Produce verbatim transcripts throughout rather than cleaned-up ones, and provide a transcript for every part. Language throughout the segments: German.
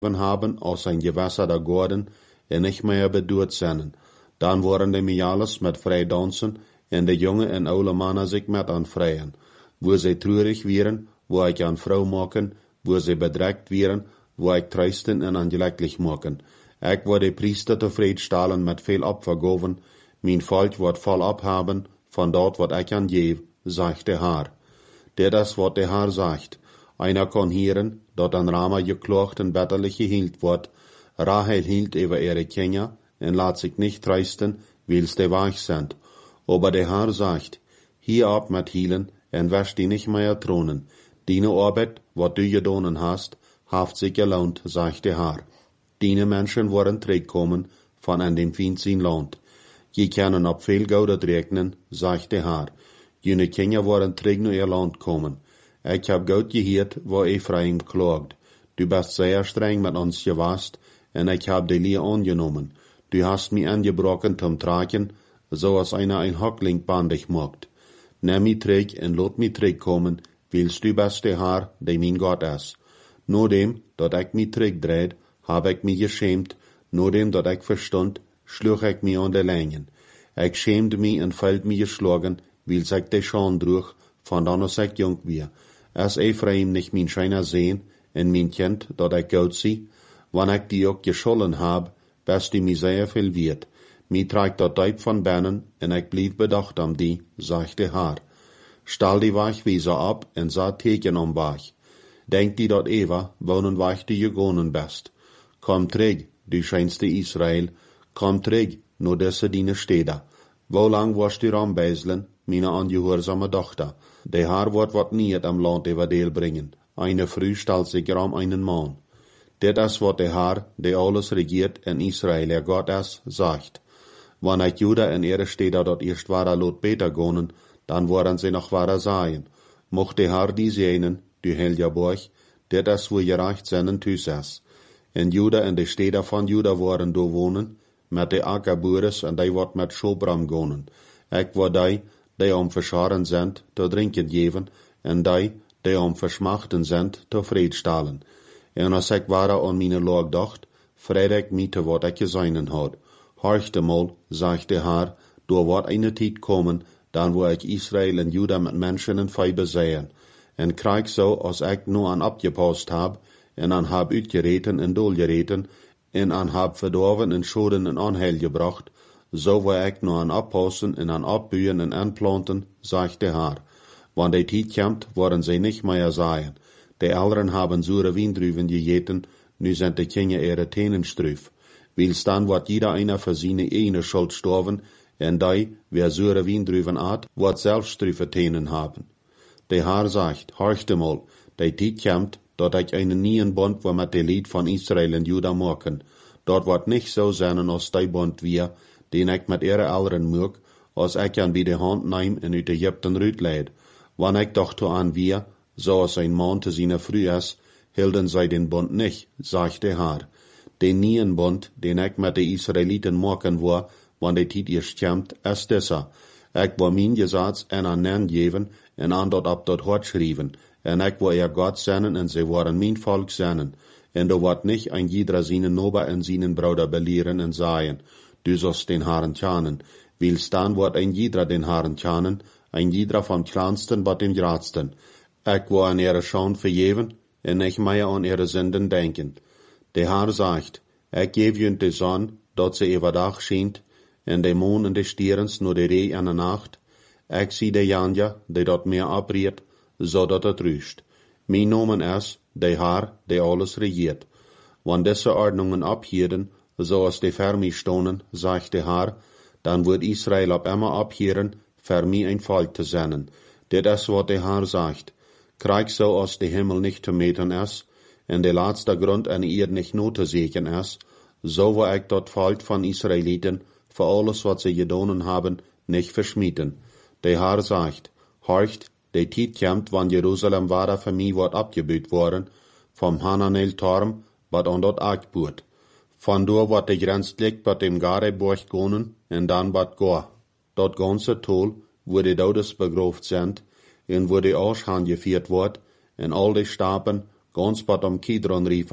haben aus ein Gewässer der Gordon en nicht mehr bedurt zijn. Dan worden de Miales met vrij dansen en de jonge en oude mannen zich met aan vrijen. Wo sie treurig wären, wo ich an Frau maken, wo sie bedrängt wären, wo ich trösten en angeleglich maken. Ich wo de Priester tevreden stellen met veel opvergoven, mein Volk wird voll abhaben von dort, wat ich an geef, sagt der Herr. Der das, wat der Herr sagt. Einer kann hören, dat an Rama geklacht en betterlich gehielt wird. Rahel hielt über ihre Kinder en laat sich nicht trösten, wils de weich sind. Aber der Herr sagt, hier ab mit hielen en wäsch die nicht mehr tronen. Deine Arbeit, wat du gedonen hast, haft sich gelohnt, sagt der Herr. Deine Menschen worden terugkommen von an dem Feindsinn Land. Je können op veel Goudet rekenen, sagt der Herr. Jene Kinder worden terug naar ihr Land kommen. Ich hab Gott gehört, wo Ephraim klagt. Du bist sehr streng mit uns gewast, en ich hab die Lie angenommen. Du hast mich angebrochen zum Tragen, so als einer ein Hockling bandig macht. Nimm mich zurück en lot mich zurückkommen, willst du bist der Herr, der mein Gott ist. Nur dem, dat ich mich zurückdreht, hab ich mich geschämt, nur dem, dat ich verstund, schlug ich mich an der Längen. Ich schämte mich en fällt mich geschlagen, wils ich de Schand drug, von dann als ich jung wie. Als Ephraim nicht mein Scheiner sehen, en mein Kind, dat ich Gott sie, wann ich die auch geschollen hab, best die mir sehr viel wird. Mi tragt dat Deib von Bernen, en ich blieb bedacht am die, sagt der Herr. Stall die Weichwieser ab, en sah Teken am Weich. Denk die dat Eva, wonen weich die gegonen best. Komm träg, du scheinste Israel, komm träg, nur desse dine Städter. Wo lang warst du am Beislen, meine angehorsame Tochter? Der Herr wird wat niet am Land everdeel bringen. Eine Früh stellt sich ram einen Mann. Dit is wat der Herr, der alles regiert in Israel, der Gott ist, sagt. Wann ich Juda in ihre Städter dort erst wahrer Lot beter gonen, dann worden sie noch wahrer sein. Mocht der Herr die sehnen, du Helja Burg, dit is wo gereicht seinen Tüs ist. In Juda in de Städter von Juda worden do wohnen, met de Ackerbures en die wordt met Schobram gonen. Ik word die, die om verscharen sind, te drinken geven, en die, die om verschmachten sind, te vrede stalen. En als ik ware aan mijn loog dacht, vrede ik mij te wat ik gezeinen had. Horchte mal, sagt der Herr, door wordt eine tijd komen, dan wo ik Israel en Juda met mensen en vijben zeien. En krijg zo, als ik nu aan opgepast heb, en aan heb uitgereten en doelgereten, en aan heb verdorven en schoden en onheil gebracht, so wo ik nu aan oppassen en aan opbühen en aanplanten, sagt der Herr. Wann die tijd komt, worden sie nicht mehr sein. Die Älteren haben sure Wiendrüven gegeten, nu sind die Kinder ihre Tenen strüf. Wils dann wird jeder einer für seine eine Schuld sterben, en die, wer sure Wiendrüven hat, wird selbst strüfe Tenen haben. Der Herr sagt, horchte mal, die tijd kommt, dat ich einen neuen Bund wo mit de Lied von Israel und Juda machen. Dort wird nicht so sein als die Bund wir, den ich mit ihre Älteren mög, als ich an wie die Hand nehm in uit Ägypten rütleid. Wann ich doch to an wir, so als ein Mann zu seiner Früh ist, hielten sie den Bund nicht, sagt der Herr. Den neuen Bund, den ich mit den Israeliten machen war, wann die Tid erst kommt, ist dieser. Ich war mein Gesetz en an nen geben, en an dort ab dort hart schrieben, en ich war ihr Gott seinen, en sie waren mein Volk seinen. En da wird nicht ein jeder seinen Nober en seinen Bruder belehren en sagen, du sollst den Herrn tjanen, wils dann wird ein jeder den Herrn tjanen, ein jeder vom kleinsten bis dem gradsten. Ich war an ihre Schande vergeben, en nicht mehr an ihre Sünden denken. Der Herr sagt, ich gebe jünt die Sonne, dort sie über Dach schient, en de Mond en de Stierens nur de Reh an der Nacht. Ich sieh de Janja, die dort mehr abriert, so dat het rüst. Mein Nomen ist, der Herr, der alles regiert. Wann diese Ordnungen abhieren, so als die für mich stonen, sagt der Herr, dann wird Israel ab immer abhieren, für mich ein Volk zu sein. Dit is wat der Herr sagt. Krieg so als der Himmel nicht zu meten ist, en der letzte Grund an ihr nicht nur zu sehen ist, so wo ich dort Volk von Israeliten für alles, was sie gedonen haben, nicht verschmieden. Der Herr sagt, horcht, die Zeit kommt, wann Jerusalem war für mich wird abgebüht worden, vom Hananel-Turm, wat an dort abgebüht. Von dort wird die Grenz liegt bei dem Gareburg gonen, en dann wat Goa. Dort ganze Toll, wo die Todes begraft sind, en wo die Arsch angeführt wird, en all die Staben, ganz bat am Kidron riefer,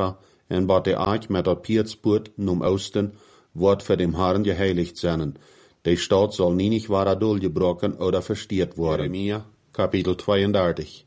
en bat de Ark met dat Piertspoort num Osten, wordt für dem Herrn geheiligt zijn. De Stadt soll nie nicht wahrer durchgebrochen oder verstiert worden. Jeremia, Kapitel zweiunddreißig.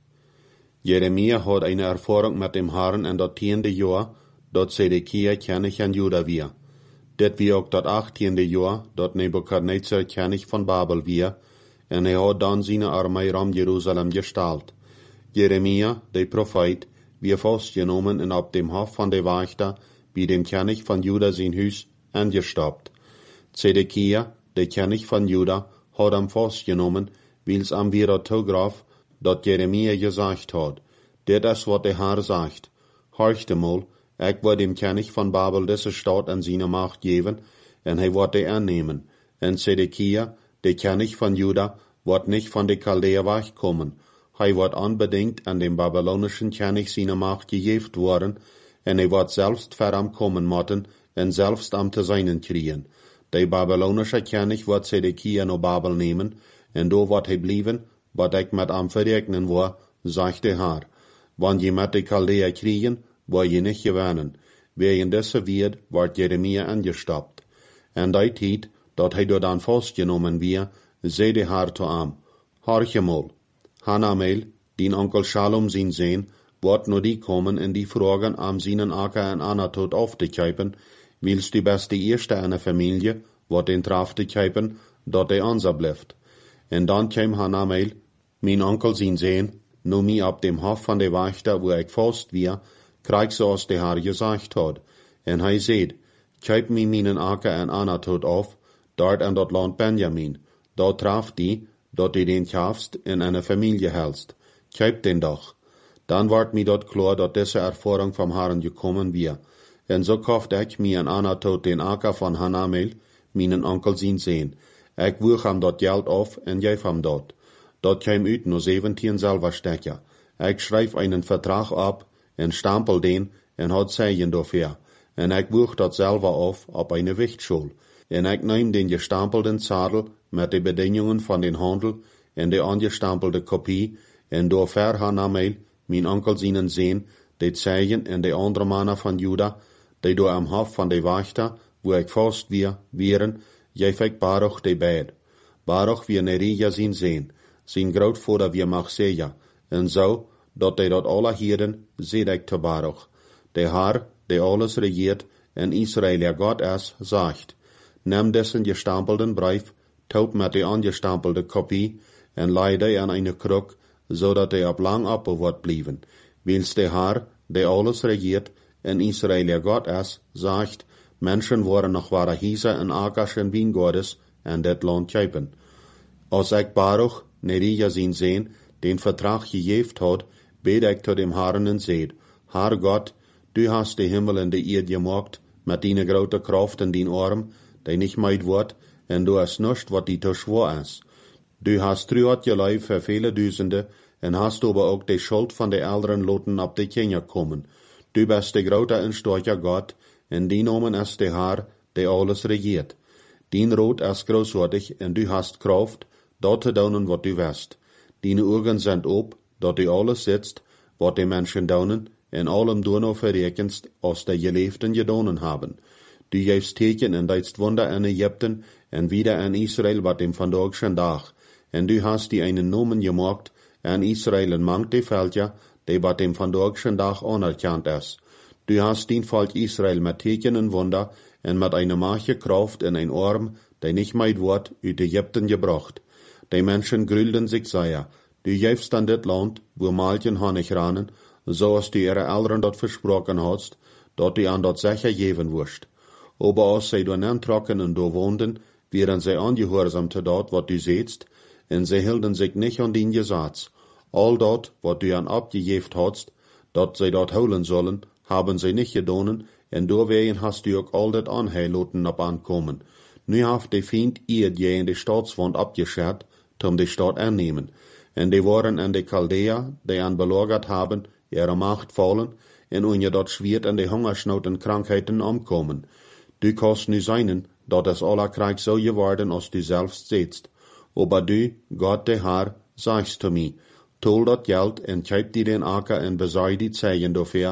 Jeremia hat eine Erfahrung mit dem Herrn in dat tiende Jahr, dat Zedekia König in Juda wir. Det wie auch dat achttiende Jahr, dat Nebukadnezar König von Babel wir, en hij hat dann seine Armee rum Jerusalem gestalt. Jeremia, der Prophet, wir festgenommen und ab dem Hof von der Wächter, wie dem König von Juda sein Hus, angestoppt. Zedekia, der König von Juda, hat am festgenommen, weil's am wieder zugraf, dat Jeremia gesagt hat. Det ist, wat der Herr sagt. Horchte mal, ich will dem König von Babel diese Stadt an seine Macht geben, und er wird die annehmen. Und Zedekia, der König von Juda, wird nicht von der Chaldäer wegkommen. Er wird unbedingt an dem babylonischen König seine Macht gegeben worden, und er wird selbst voran kommen müssen, und selbst am zu seinen kriegen. Der babylonische König wird Zedekia nach Babel nehmen, und da wird er bleiben, wat ich mit am verregnen war, sagt der Herr. Wann je mit die Chaldäer kriegen, war je nicht gewinnen. Wegen dieser wird, wird Jeremia angestoppt. En die Zeit, dat hij door dan vastgenomen weer, zei de Herr zu ihm, Horche mal, Hanamel, din Onkel Shalom zijn Sehn, wordt nur die kommen en die fragen am seinen Acker en Anatot auf te kuipen, wils die beste Erste einer Familie, wat den traf te kuipen, dat de unser blijft. En dan kwam Hanamel, mein Onkel zijn Sehn, nu mi ab dem Hof von der Wächter, wo ich fast wir, krieg so als der Herr gesagt hat. En hij seht, kuip mi meinen Acker en Anatot auf, dort an dat Land Benjamin. Dort traf die, dat die den kaufst in eine Familie hältst. Kuip den doch. Dann ward mi dort klar, dat diese Erfahrung vom Herrn gekommen wir. En so kauft ich mi an Anatot den Acker von Hanamel, meinen Onkel zijn Sehn. Ich wuch ham dort Geld auf en geef ham dort. Dort käm ut nur siebzehn Silberstecker. Ich schreib einen Vertrag ab en stampel den en hat Zeichen dafür. En ich wuch dort selber auf op eine Wichtschule. En ich nehm den gestampelten Zadel mit den Bedingungen von den Handel en de angestampelte Kopie en door ver Hanamel, mein Onkel seinen Sehn, de Zeichen en de andere Männer von Juda, die door am Hof von de Wächter, wo ich fast wir, wären, geef ich Baruch de Beid. Baruch wie Nerija zijn Sehn, zijn grootvader wie Machseja, en zo, dat de dat alle Heeren, zed ik te Baruch. De Herr, de alles regiert, en Israel der Gott is, sagt, nimm dessen gestampelten Brief, taub mit der angestampelte Kopie, en leide an eine Kruk, so dat er ab lang appel wird blieben. Wils der Herr, der alles regiert, en Israel der Gott is, sagt, Menschen worden noch wahre Hiese en Akers en Wiengordes en det Land kuipen. Als ik Baruch, Nerija zijn Sehn, den Vertrag gegeft hat, bete ich zu dem Herrn en seht, Herr Gott, du hast die Himmel en de Erde gemacht, mit deine grote Kraft in din Arm, die nicht meid wordt, en du hast nicht, wat die te schwer is. Du hast truat je Leib für viele Duizenden, en hast aber auch die Schuld von de Älteren loten ab de Kinder kommen. Du bist de grote en starke Gott, en die Namen ist der Herr, der alles regiert. Din Rot ist großartig, en du hast Kraft, dort zu tun, wat du wirst. Dine Augen sind op, dat du alles sitzt, wat die Menschen tun, en allem du noch verrekenst, als die Geliebten gedonen haben. Du gibst Teken en deitst Wunder in Ägypten, en wieder in Israel wat dem vandagschen Dag. En du hast die einen Namen gemacht, en Israel en mangt die Völker, die wat dem vandagschen Dag anerkannt ist. Du hast den Volk Israel mit Teken en Wunder, en mit einer Mache Kraft in ein Arm, der nicht meid wird, uit Ägypten gebracht. Die Menschen grülden sich sehr. Du gibst an dit Land, wo Malchen Honig rannen, so als du ihre Eltern dort versprochen hast, dat du an dort sicher geben wirst. Aber als sie du trocken und du wohnten, wären sie angehorsam zu dort, wat du sehtst, en sie hielden sich nicht an den Gesetz. All dort, wat du an abgegeben hast, dat sie dort holen sollen, haben sie nicht gedonen, en doorwegen hast du auch all dat anheiloten ab ankommen. Nu haft de Feind ihr je in de Staatswand abgeschert, um die Stadt annehmen. En die waren an de Chaldäer, die an belagert haben, ihre Macht fallen, en unje dort schwert an de Hungersnot en Krankheiten umkommen. Du kannst nu seinen, dat es aller Krieg so geworden, als du selbst sitzt. Aber du, Gott der Herr, sagst zu mir, tol dat Geld en kuip die den Acker en besorg die Zeichen dafür,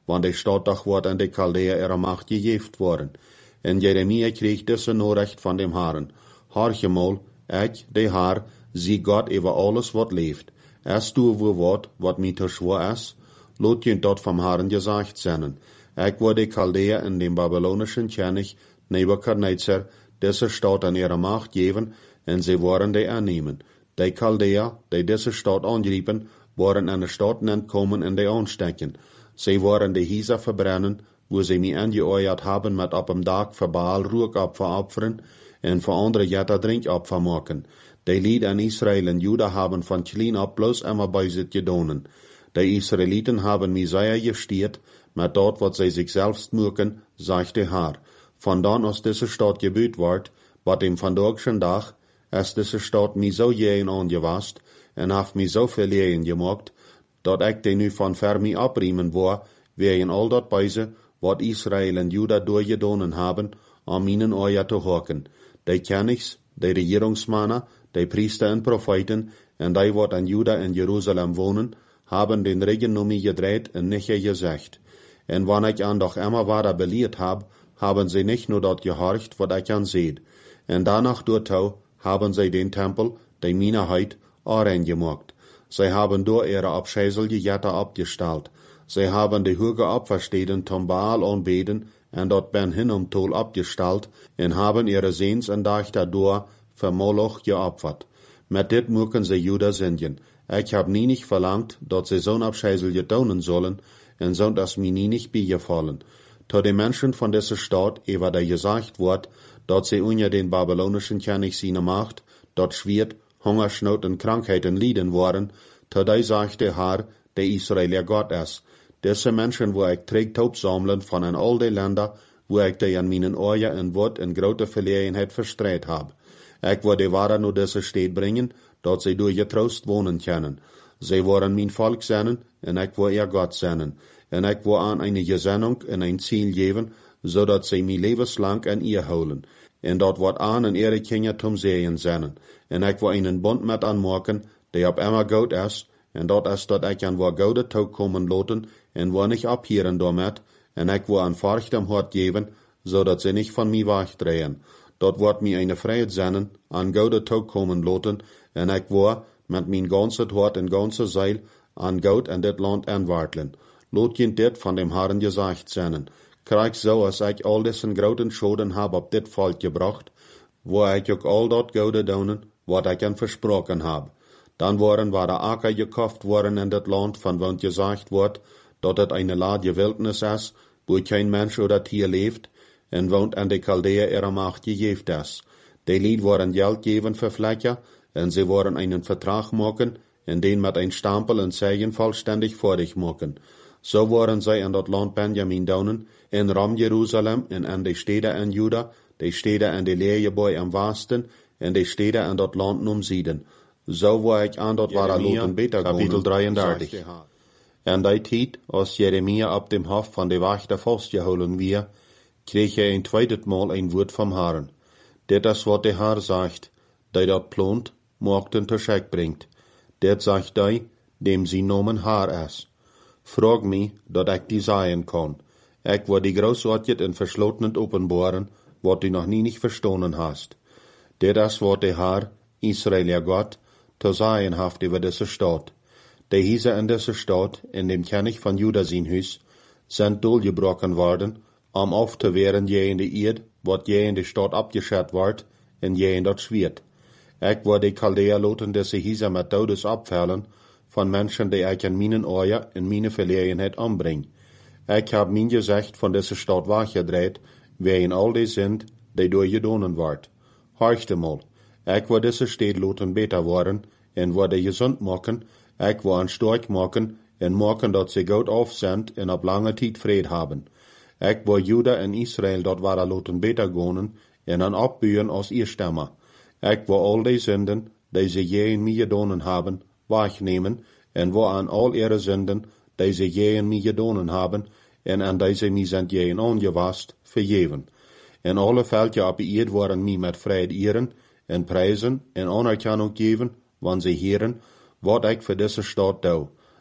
want die Stadt doch wordt an de Chaldea ihrer Macht gegeft worden. En Jeremia kreeg deze Nachricht van dem Herren. Horche mal, ik, de Herr, zie Gott über alles wat leeft. Es du wo wat, wat mi te schwor is, lot je dat vom Herren gesagt zijn. Ik word de Chaldea in dem babylonischen König Nebuchadnezzar diese Stadt an ihre Macht geben, en sie worden die annehmen. Die Chaldea, die diese Stadt angreifen, waren an de Stadt entkommen en die anstecken. Sie waren die Häuser verbrennen, wo sie mich angeeuert haben mit op dem Tag für Baal Ruhkopfer opfern en für andere Jätter Drinkopfer machen. Die Lied an Israel und Juda haben von klein ab bloß immer bei sich gedonen. Die Israeliten haben Messiah gestiert, mit dort, wat sie sich selbst mögen, sagt der Herr. Von dann aus diese Stadt gebüht wird, wat dem vandagschen Tag, ist diese Stadt mi so jähen angewasst, en haft mi so viel jähen gemacht, dat ik die nu van ver mi abriemen war, wegen all dat Beise, wat Israel und Juda durchgedonen haben, an minen Eier zu hocken. Die Königs, die Regierungsmänner, die Priester und Propheten, en die wat an Juda in Jerusalem wohnen, haben den Regen um mich gedreht und nicht gesagt. En wann ich an doch immer weiter belehrt hab, haben sie nicht nur dort gehorcht, wat ich an seht. En danach dortau haben sie den Tempel, die Minderheit, gemacht. Sie haben durch ihre abscheuliche Jätter abgestellt. Sie haben die hohe Opferstätten zum Baal anbeten und dort ben hin um Tol abgestellt und haben ihre Sehns und Dächter durch für Moloch geopfert. Mit dit mögen sie Juda singen. Ich hab nie nicht verlangt, dass sie so'n abscheuliche tun sollen, und so das mir nie nicht beigefallen. To die Menschen von dieser Stadt, über der gesagt wird, dass sie unter den babylonischen König seine Macht, dort schwert, Hungersnot und Krankheiten lieden worden, to die sagt der Herr, der Israelier Gott ist. Diese Menschen, wo ich Trägtaub sammeln von an all die Länder, wo ich die an meinen Eier in Wort in große Verlegenheit verstreut hab. Ich will die Ware nur diese Stadt bringen, dort sie durch getrost wohnen können. Sie wollen mein Volk sein, und ich will ihr Gott sein. Und ich will an eine Gesendung und ein Ziel geben, so dass sie mich lebenslang an ihr holen. Und dort wird an in ihre Kinder zum Sehen sein. Und ich will einen Bund mit anmachen, der ob immer gut ist, und dort ist, dass ich an wo gute Tag kommen lassen, und wo nicht abhieren damit, und ich will an feuchtem Hort geben, so dass sie nicht von mir wegdrehen. Dort wird mir eine Freiheit sein, an gute Tag kommen lassen, und ich will mit mein ganzes Hort und ganzes Seil an Gott in dit Land anwarteln. Lot jen dit von dem Herrn gesagt sein. Krieg so, als ich all diesen großen Schaden hab auf dit Volk gebracht, wo ich auch all dort Gute donen, wat ich ihnen versprochen hab. Dann waren war der Acker gekauft worden in dit Land, von wo gesagt wird, dass es eine ladje Wildnis ist, wo kein Mensch oder Tier lebt, und wohnt an die Chaldea ihrer Macht gegeft ist. Die Lied waren Geld geben für Fläche, und sie wollen einen Vertrag machen, in den mit ein Stempel und Zeichen vollständig fertig machen. So waren sie in das Land Benjamin donen, in Ram Jerusalem, und an die Städte in Juda, die Städte an die Lehrgebäude am Westen, und die Städte in das Land um Süden. So war ich an dort war Loten beter Kapitel dreiunddreißig. En die Zeit, als Jeremia ab dem Hof von der Wachte festgeholen wir, krieg er ein zweites Mal ein Wort vom Herrn. Dit ist, was der Herr sagt, der dort plant, morgen zur Scheck bringt. Dit sagt der, dem sie nomen Herr ist. Frag mich, dat ich die sagen kann. Ich will die großartig in verschlossenen openbaren, wat du noch nie nicht verstanden hast. Dit ist, was der Herr, Israel Gott, zu sagen haft über diese Stadt. Die Häuser in dieser Stadt, in dem König von Juda sein Haus, sind durchgebrochen worden, um aufzuwehren je in die Erde, wat je in die Stadt abgeschert wird, und je in das schwert. Ich will die Chaldea loten diese Häuser mit Todes abfällen, von Menschen, die ich in meinen Eier in meine Verlegenheit anbring. Ich hab mein Gesicht von dieser Stadt weggedreht, wegen all die sind, die durchgedonen wird. Horchte mal, ich will diese Stadt loten beter worden, und will die gesund machen, ich will an stark machen, und machen, dass sie gut auf sind, und ab lange Zeit Fried haben. Ich will Juda und Israel dort war loten beter gehen, und an abbühen aus ihr Stämme. Ich will all die Sünden, die sie je in mir gedonen haben, wegnehmen, und wo an all ihre Sünden, die sie je in mir gedonen haben, und an die sie mir sind je in angewasst, vergeben. In alle Fälle ab ihr waren mir mit Fried ehren, und preisen, und Anerkennung geben, wann sie hören, wat ich für diese Stadt tue.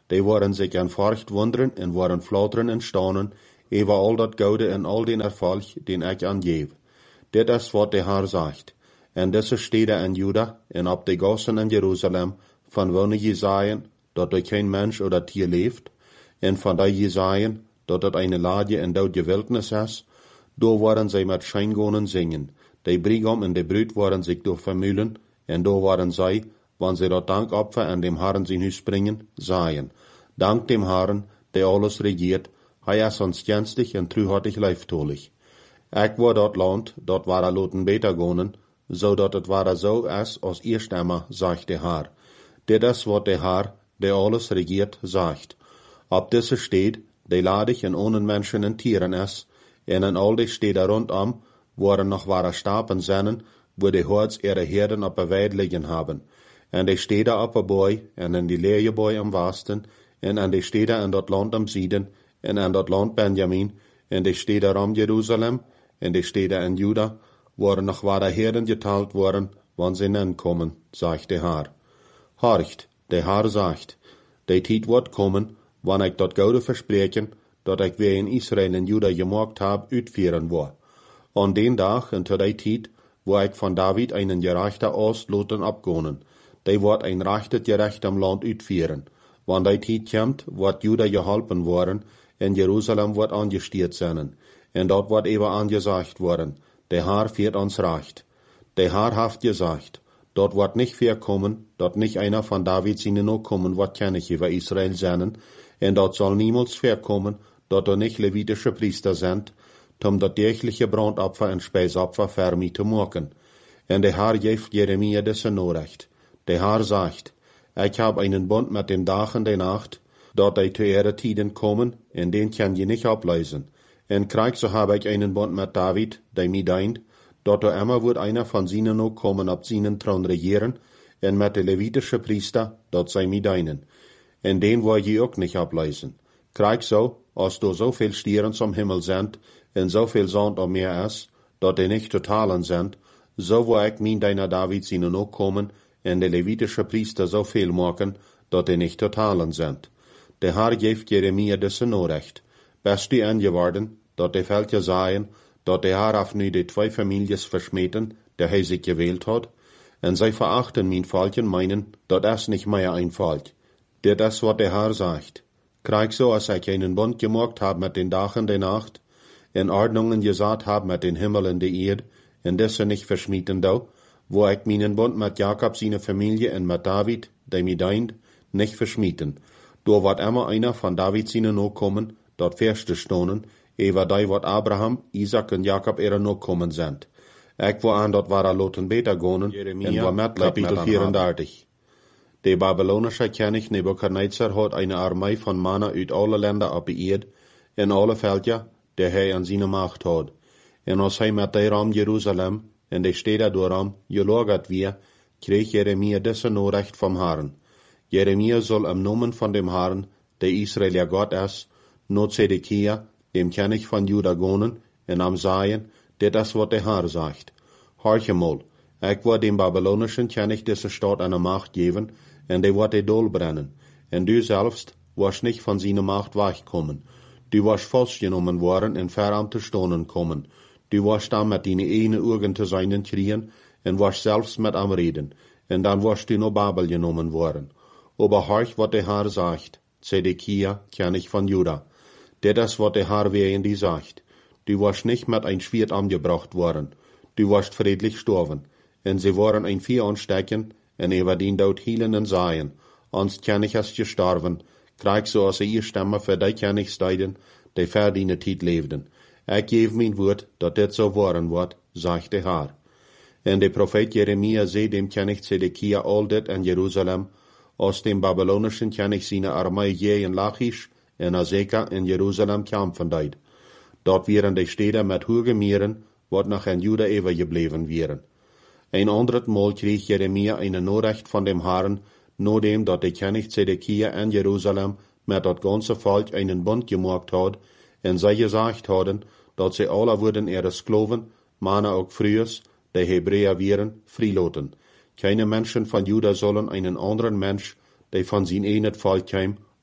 die waren sich an Furcht wunderen en waren flauteren en staunen, über all dat Goude en al den Erfolg, den ich angeef. Dit is wat de Heer zegt. En deze steden in Juda en op de gassen in Jeruzalem, van wonen Jesaja, dat er kein Mensch oder Tier leeft, en van die Jesaja, dat het eine Ladje in dood Wildnis is, do waren zij met schijngonen zingen. De Brigam en de Brut waren zich door vermühlen, en do waren zij, wann sie dat Dankopfer an dem Herrn zijn huis bringen, sagen, Dank dem Herrn, der alles regiert, hij is ons genstig en truhartig leiftolig. Ik war dat land, dat waren loten beter gonen, zodat het waren zo is als eerst immer, sagt der Herr. Dit is wat der Herr, der alles regiert, sagt. Op deze steed, die ladig en ohne Menschen en Tieren is, en in al die steden rondom, waren noch wahre Stapen sennen, wo die Hords ihre Herden op een weid liggen haben. En die steden op een boy, en in die leerjeboy am Westen, en in die steden in dat land am Süden, en in dat land Benjamin, en die steden om Jeruzalem, en die steden in Juda, waren noch wahre Herden geteilt worden, wann sie nenkommen, sagt der Herr. Horcht, der Herr sagt, die Tijd wordt kommen, wann ich dat Goude verspreken, dat ich weer in Israel en Juda gemaakt heb, uitführen wil. An den Tag en zu der Tijd, wo ich von David einen gerechter Ostloten abgonen, die wordt ein rechtet gerecht am Land uitführen. Wann die Tijd kommt, wordt Juda geholpen worden, en Jerusalem wordt angestiert zijn. En dat wordt even angesagt worden, der Herr führt ons recht. Der Herr haft gesagt, dort wordt nicht verkommen, dat nicht einer von David seine noch kommen, wat König über Israel zijn, en dat soll niemals verkommen, dat er nicht levitische Priester sind, um dat tägliche Brandopfer en Speisopfer fermi te maken. En der Herr geeft Jeremia deze Nachricht. Der Herr sagt, ich hab einen Bund mit den Dagen der Nacht, dat die zu ihre Tiden kommen, en den kann je nicht ablesen. En Krieg so habe ich einen Bund mit David, der mir deint, dat er immer wird einer von seinen noch kommen auf seinen Thron regieren, en mit de levitische Priester, dat sei mir deinen. En den will je auch nicht ablesen. Krieg so, als du so viel Stieren zum Himmel sind, en so viel Sand am Meer ist, dat die nicht totalen sind, so wo ich min deiner David seinen noch kommen, en de levitische Priester so viel machen, dat die nicht totalen sind. Der Herr geeft Jeremia deze Nachricht. Best die angeworden, dat de Völker sagen, dat der Herr auf nu die zwei Families verschmähten, der hij sich gewählt hat, en zij verachten mein Volken meinen, dat es nicht mehr ein Volk. Dit is wat der Herr sagt. Krieg so, als ich einen Bund gemacht hab mit den Dagen der Nacht, in Ordnungen gesagt hab mit den Himmel und der Erde, en diese nicht verschmieden do, wo ich meinen Bund mit Jakob seine Familie und mit David, der mir deint, nicht verschmieden. Do wird immer einer von David seine Nachkommen, dort feste stonen, ewa die wat Abraham, Isaac und Jakob ihre Nachkommen sind. Ich wo an dort war er loten beter gonen, en war met Kapitel vierundertig. Der babylonische König Nebukadnezar hat eine Armee von Männer uit alle Länder abbeirrt, in alle Völker, der hij an seine Macht hat. En als hij met die Raum Jerusalem, en de Städte dooram, gelagert wir, kreeg Jeremia deze Nachricht vom Herrn. Jeremia soll im Namen von dem Herrn, der Israel ja Gott ist, not Zedekia, dem König von Juda gonen, en am sagen, dit is wat der Herr sagt. Horche mal, ich will dem babylonischen König diese Stadt eine Macht geben, en die wird die Dol brennen. En du selbst wirst nicht von seiner Macht wegkommen. Du wirst festgenommen worden en verarmt zu Stonen kommen. Du wirst dann mit deine eine Augen zu seinen kriegen, en wirst selbst mit am reden, en dann wirst du nach Babel genommen worden. Aber horch, wat der Herr sagt, Zedekia, König von Juda. Dit is wat der Herr wegen die sagt. Du wirst nicht mit ein Schwert angebracht worden. Du wirst friedlich sterben. En sie waren ein Vieh anstecken, en über den dort hielen und sagen, ans König ist gestorben, krieg so als ihr Stimme für die Königsteiden, die für deine Zeit lebten. Ich gebe mein Wort, dass dit so worden wird, sagt der Herr. En der Prophet Jeremia seh dem König Zedekia all dit in Jerusalem, aus dem babylonischen König seine Armee je in Lachish, en Azeka in Jerusalem kämpfen deed. Dort wären die Städte mit hohen Meeren, wat nach in Juda übergeblieben wären. Ein anderes Mal krieg Jeremia eine Nachricht von dem Herrn, nur dem, dat der König Zedekia in Jerusalem mit dat ganze Volk einen Bund gemacht hat, en sie gesagt haben, dat sie alle würden ihre Sklaven, Männer auch frühers, die Hebräer wären, freilassen. Keine Menschen von Juda sollen einen anderen Mensch, der von sein eigenes Volk kam,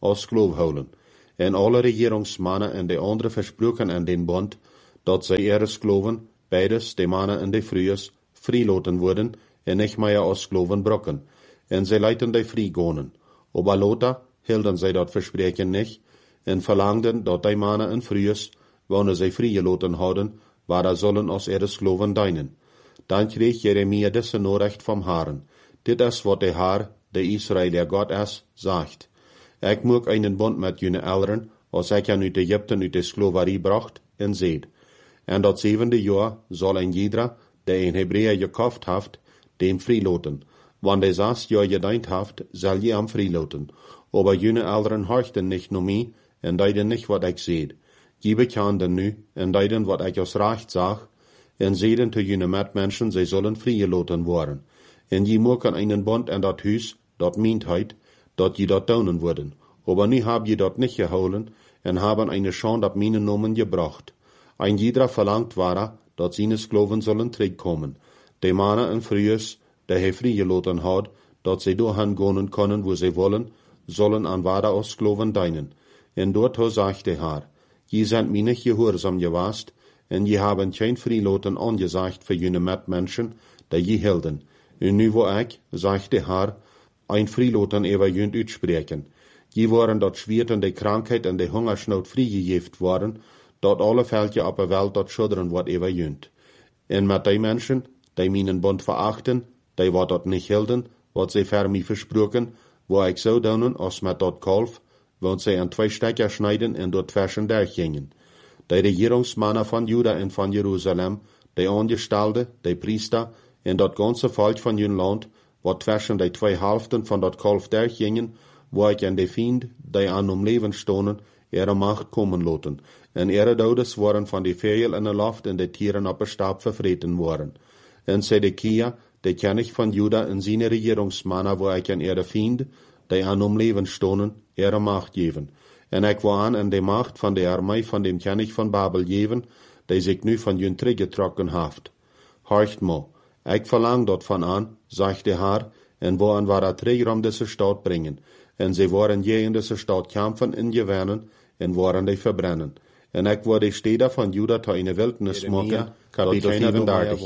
als geloof houden. En alle regeringsmannen en de andere versproken aan den bond, dat zij ihres geloven, beides, de mannen en de vrouwen, vrijlaten worden, en nicht mehr als geloven brokken. En zij leiten de vrijgonen. Aber later hielden zij dat verspreken niet, en verlangden dat de mannen en vrouwen, wanneer zij vrijgelaten hadden, waar zullen als ihres geloven dienen. Dan kreeg Jeremia deze Nachricht vom Herrn. Dit is wat de Herr, de Israël, der Gott is, zegt. Ik maak einen bond met jullie elderen, als ik hen uit Egypten uit de slaverie bracht, en zeid. En dat zevende jaar zal een jeder, der een Hebreeër gekocht heeft, dem vrijlaten. Want de zes jaar gedient heeft, zal je hem vrijlaten. Aber jullie elderen horchten nicht nur mij, en deiden nicht wat ik zeid. Je bekenden nu, en deiden wat ik als recht zag, en zeiden te jullie metmenschen, zij zullen vrijgelaten worden. En je maken einen bond in dat huis, dat meent heit, dat je dat doen worden. Aber nu heb je dat niet gehouden, en hebben eine Schande op mijn namen gebracht. Ein jeder verlangt ware, dat zijn geloven zullen terugkomen. De mannen en vrouwen, die hij vrijgelaten had, dat zij doorheen gaan kunnen, wo zij willen, zullen aan ware als geloven dienen. En doorto zegt de Herr, je zijn mij niet gehoorzaam geweest, en je hebben geen vrijlaten aangezegd voor jullie metmenschen, die je hielden. En nu wil ik, zegt de Herr, ein vrijlaten over jullie uitspreken. Je waren dat Schwert en de krankheid en de hongersnood vrijgegeven worden, dat alle veldje op de wereld dat schudderen wordt over jullie. En met die mensen, die mijn bond verachten, die wat dat niet hielden, wat zij ver mij versproken, wo ik zo doen als met dat kalf, want zij aan twee stekker snijden en door versen der gingen. Die regeringsmannen van Juda en van Jeruzalem, die Angestelde, die Priester, en dat ganze volk van hun land, wat tussen die twee helften van dat kalf der gingen, wo ik aan de vriend, die aan om leven stonden, ihre macht komen laten. En ihre dodes waren van de vegel in de loft en de tieren op de stap vervreten worden. En Zedekia, de König van Juda en zijn regeringsmannen, wo ik aan ihre vriend, die aan om leven stonden, ihre macht geven. En ik wil aan en de macht van de armee van dem König van Babel geven, die zich nu van hun teruggetrokken heeft. Horcht mo, ik verlang dat van aan, zegt de Herr, en wo an war terug om deze stad brengen. En ze waren je in deze stad kampen en gewinnen, en waren die verbrennen. En ik wil de steden van Juda tot een wildnis maken, kapitel vierendertig.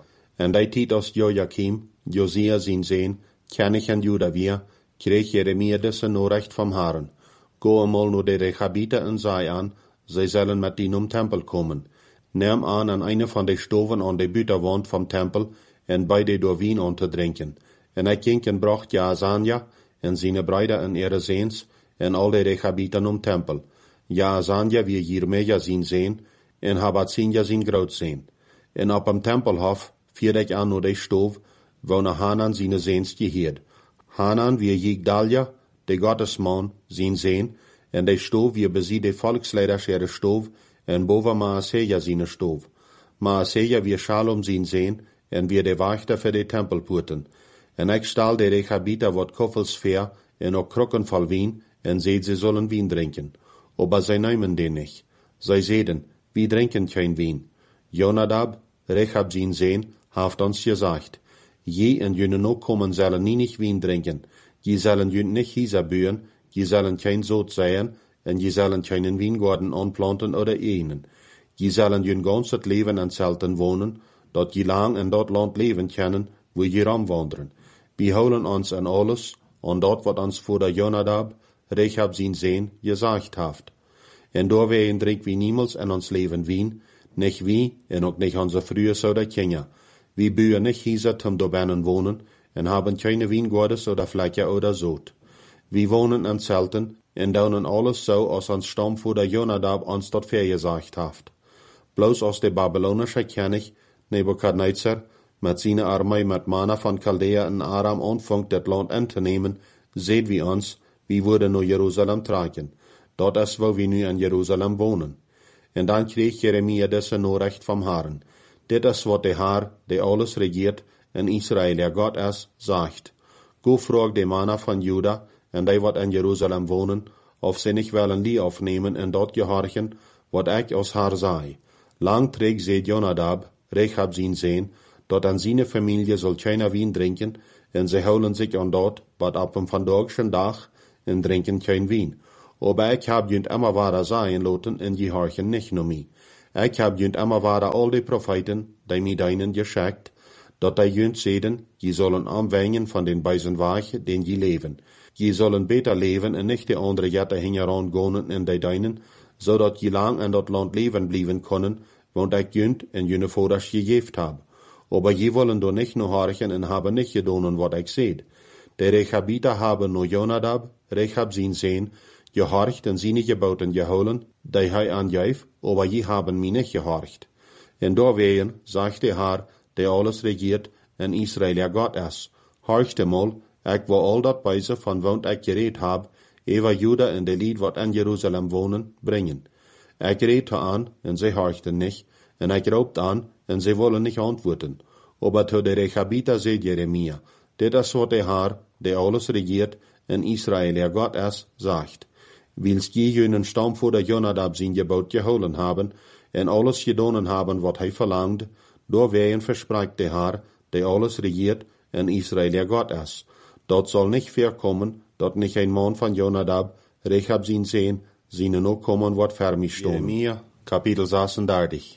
En die tijd als Joachim, Josia zijn zoon, König in Juda weer, kreeg Jeremia deze Nachricht vom Herrn. Go eenmaal naar de Rechabieten en zei aan, zij zullen met die om tempel komen. Neem aan aan eine van de stoven aan de buitenwand vom tempel, en bij de door wien aan te drinken. En ik ging en bracht Jaazania, en zijn bruiden en ihre zoons, en al de Rechabieten om tempel. Jaazania wie Jeremia zijn zoon, en Habatzinja zijn grootzoon. En op hem tempelhof vier ik aan naar de stoof, wonen Hanan zijn zoons geheerd. Hanan wie Jigdalia, de Gottesman, zijn zoon, en de stoof wie bezie de volksleiders ihre stoof, en boven Maaseja zijn stoof. Maaseja wie Shalom zijn zoon, en wie de wachter voor de tempelpoorten. En ik stal de Rechabieten wat koffels ver, en ook krokken vol wien, en zeid ze zullen wien drinken. Aber zij nemen den niet. Zij zeiden, wie drinken geen wien. Jonadab, Rechab zijn zoon, heeft ons gezegd, je en jullie ook komen zullen nie niet wien drinken. Je zullen jullie niet hiezer buien, je zullen geen zoot zijn, en je zullen geen wijngaarden aanplanten oder enen. Je zullen jullie gans het leven in zelten wonen, dat je lang in dat land leven kunnen, wo je ramwandelen. We houden ons aan alles, aan dat wat ons voor de Jonadab, Rechab zijn zoon, gezegd heeft. En door wij drink wie niemals in ons leven wien, nicht wie, en ook nicht onze vroeger zouden kennen. We buien nicht hiezer zum dobinnen wonen, en hebben keine wijngaarden oder vlekken oder zoot. We wonen in zelten, en doen alles zo als ons stam voor de Jonadab ons dat vergezegd heeft. Bloos als de Babylonische König, Nebukadnezar, met zijn armee met mannen van Chaldea en Aram aanvangt dit land in te nemen, zeid wie ons, we worden naar Jeruzalem trekken. Dat is waar we nu in Jeruzalem wonen. En dan kreeg Jeremia deze Nachricht vom Herrn. Dit is wat de Herr, die alles regiert, in Israël, der Gott is, zegt. Go vraag de mannen van Juda, en die wat in Jeruzalem wonen, of ze niet willen die afnemen en dat gehorchen, wat ik als Herr zei. Lang treeg ze Jonadab, Rechab zijn zoon, dat aan zijn familie zal geen wien drinken, en ze houden zich aan dat, wat op een vandagschen dag, en drinken geen wien. Aber ik heb junt immer wara sein loten en je harchen nicht nur mi. Ik heb junt immer wara al die Propheten, die mi deinen geschickt, dat die junt zeden, je sollen aanwijnen van den beisen Weg, den je leven. Je sollen beter leven en nicht die andere jette hingeran gonen in die deinen, zodat je lang in dat land leven blijven kunnen, want ik junt en jene voders gegeven heb. Aber je wollen do nicht nur harchen en hebben nicht gedonen wat ik zeid. De Rechabiter haben no Jonadab, Rechab zien zijn, gehorcht en zijn geboten geholen, die hij aangeef, aber je haben mi nicht gehorcht. En doorwegen, zegt de Haar, die alles regiert en Israël ja Gott is. Horchte mal, ik wil al dat beise van wont ik gereed heb, ewa Juda en de lied wat in Jeruzalem wonen, brengen. Ik reed aan, en zij horchten nicht, en ik roopt aan, en zij wollen nicht antworten. Aber to de Rechabiter zei Jeremia, dit is wat de Haar, die alles regiert en Israël ja Gott is, zegt. Wils je jenen stamvoerder Jonadab zijn gebouwd geholen hebben, en alles gedonen hebben wat hij verlangde, doorwegen verspreekt de Haar, die alles regiert en Israël ja Gott is. Dat zal niet voorkomen, dat niet een man van Jonadab, Rechab zien zijn, zien ook komen wat vermis stonden. Jeremia, kapitel zesendertig.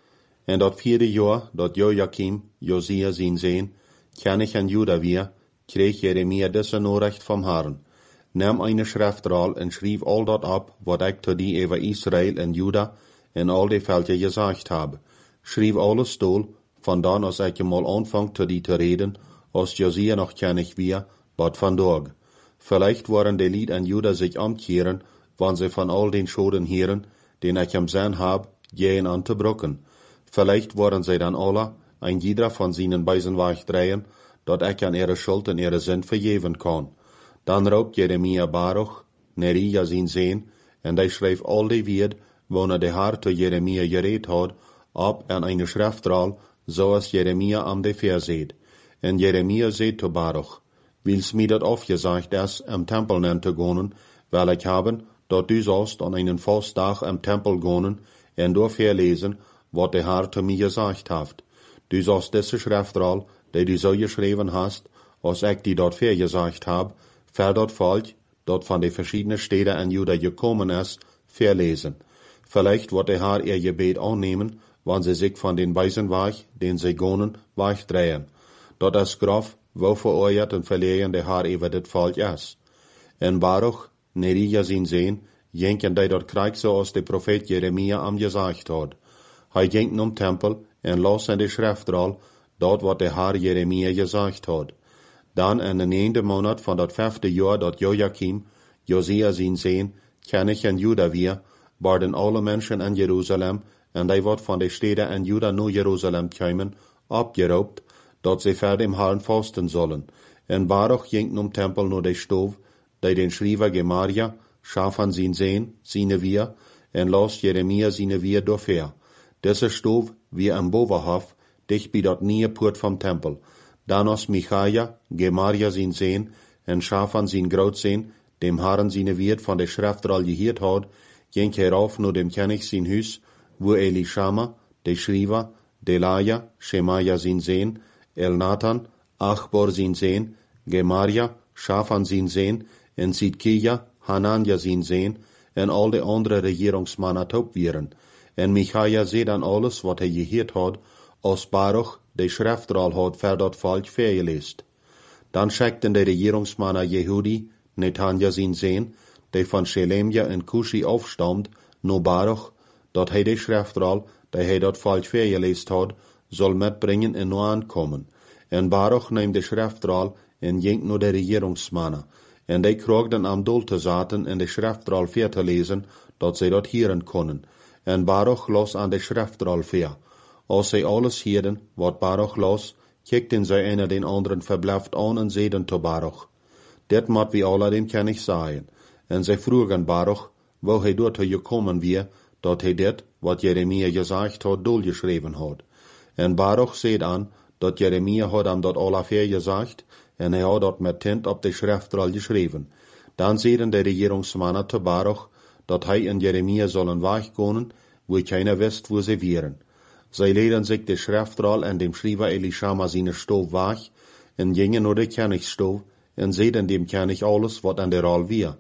En dat vierde jaar, dat Joachim, Josia zien zijn, König in Juda weer, kreeg Jeremia deze Nachricht vom Herrn. Neem eine Schriftroll en schreef al dat op, wat ik tot die over Israël en Juda en al die Völker gezegd heb. Schreef alles stoel, vandaan als ik mal aanvang tot die te reden, als Josia noch König weer, wat vandaag. Vielleicht waren die Lied en Juda sich omkeren, wann sie von all den Schoden heren, den ich am Sinn hab, gehen an te brocken. Vielleicht waren sie dann alle, ein jeder von seinen Beisen wegdrehen, dat ik an ihre Schuld en ihre Sinn vergeven kann. Dan raubt Jeremia Baruch, Nerija zijn Sehn, en die schreef al die Wied, wanneer de Haar to Jeremia gereed had, op en eine Schriftroll, zoals Jeremia am de verzeed. En Jeremia zei to Baruch, wils mi dat afgezegd is, im Tempel nen te gonen, wel ik hebben, dat du sollst an einen Fastdag im Tempel gonen, en door verlesen, wat de Haar to mi gezegd heeft. Du sollst diese Schriftroll, die du so geschrieben hast, als ik die dort vergesagt hab, ver dat Volk, dat van de verschiedene Städte in Juda gekommen ist, verlesen. Vielleicht wird der Herr ihr Gebet annehmen, wann sie sich von den Weisen Weg, den sie gonen, wegdrehen. Dat is grof, wo verurteilt und verlegen der Herr über das Volk ist. En Baruch, Nerija zijn Sehn, jenken die dort Krieg so als der Prophet Jeremia am gesagt hat. Hij jenken um Tempel en los in de Schriftroll, dort wat der Herr Jeremia gesagt hat. Dan in den neunten Monat van dat vijfde jaar dat Joachim, Josia zijn Sehn, König in Juda weer, waren alle Menschen in Jeruzalem, en die wat van de steden in Juda naar Jeruzalem kwamen, opgeroopt, dat ze ver dem Herrn fasten sollen. En Baruch ging um Tempel naar de stoof, die den Schrijver Gemaria, Schafan zijn Sehn, seine weer, en los Jeremia seine weer doorver. Deze stoof wie am Bovenhof, dicht bij dat nieuwe poort vom Tempel. Dan als Michaja, Gemaria zijn Sehn, en Schafan zijn Grootzehn, dem Herrn seine Wirt von der Schriftroll gehiert hat, ging herauf nur dem König sein Hus, wo Elishama, der Schreiber, Delaja, Shemaja sein Sehn, Elnathan, Achbor sein Sehn, Gemaria, Schafan sein Sehn, en Sidkija, Hananja sein Sehn, en al de andere Regierungsmannen taub wären. En Michaja seh dan alles, wat hij gehiert hat, als Baruch, de Schriftroll hat für dat Volk vergelest. Dan schickten de Regierungsmannen Jehudi, Netanja zijn Sehn, die von Shelemja en Kushi aufstammt, no Baruch, dat hij de Schriftroll, die hij dat Volk vergelest hat, soll mitbringen en no aankommen. En Baruch neemt de Schriftroll en jinkt no de Regierungsmannen. En die kroegden am Dol te zaten en de Schriftroll ver te lezen, dat zij dat hieren konnen. En Baruch los aan de Schriftroll ver. Als zij alles hierden, wat Baruch los, kijkten zij einer den anderen verbluft aan en zeiden to Baruch. Dit moet wie alle dem König sagen. En zij vroegen Baruch, wo hij dort gekommen weer, dat hij dit, wat Jeremia gezegd had, dolgeschreven had. En Baruch zei aan, dat Jeremia had hem dat alle vergezegd, en hij had dat met tint op de Schriftroll geschreven. Dan zeiden de Regierungsmannen te Baruch, dat hij en Jeremia sollen wegkomen, wo keiner wist, wo sie wären. Zij leden sich de Schriftroll en dem Schreiber Elishama seine Stoof weg, en gingen naar de Königsstoof, en zeiden dem König alles, wat an der Roll wir.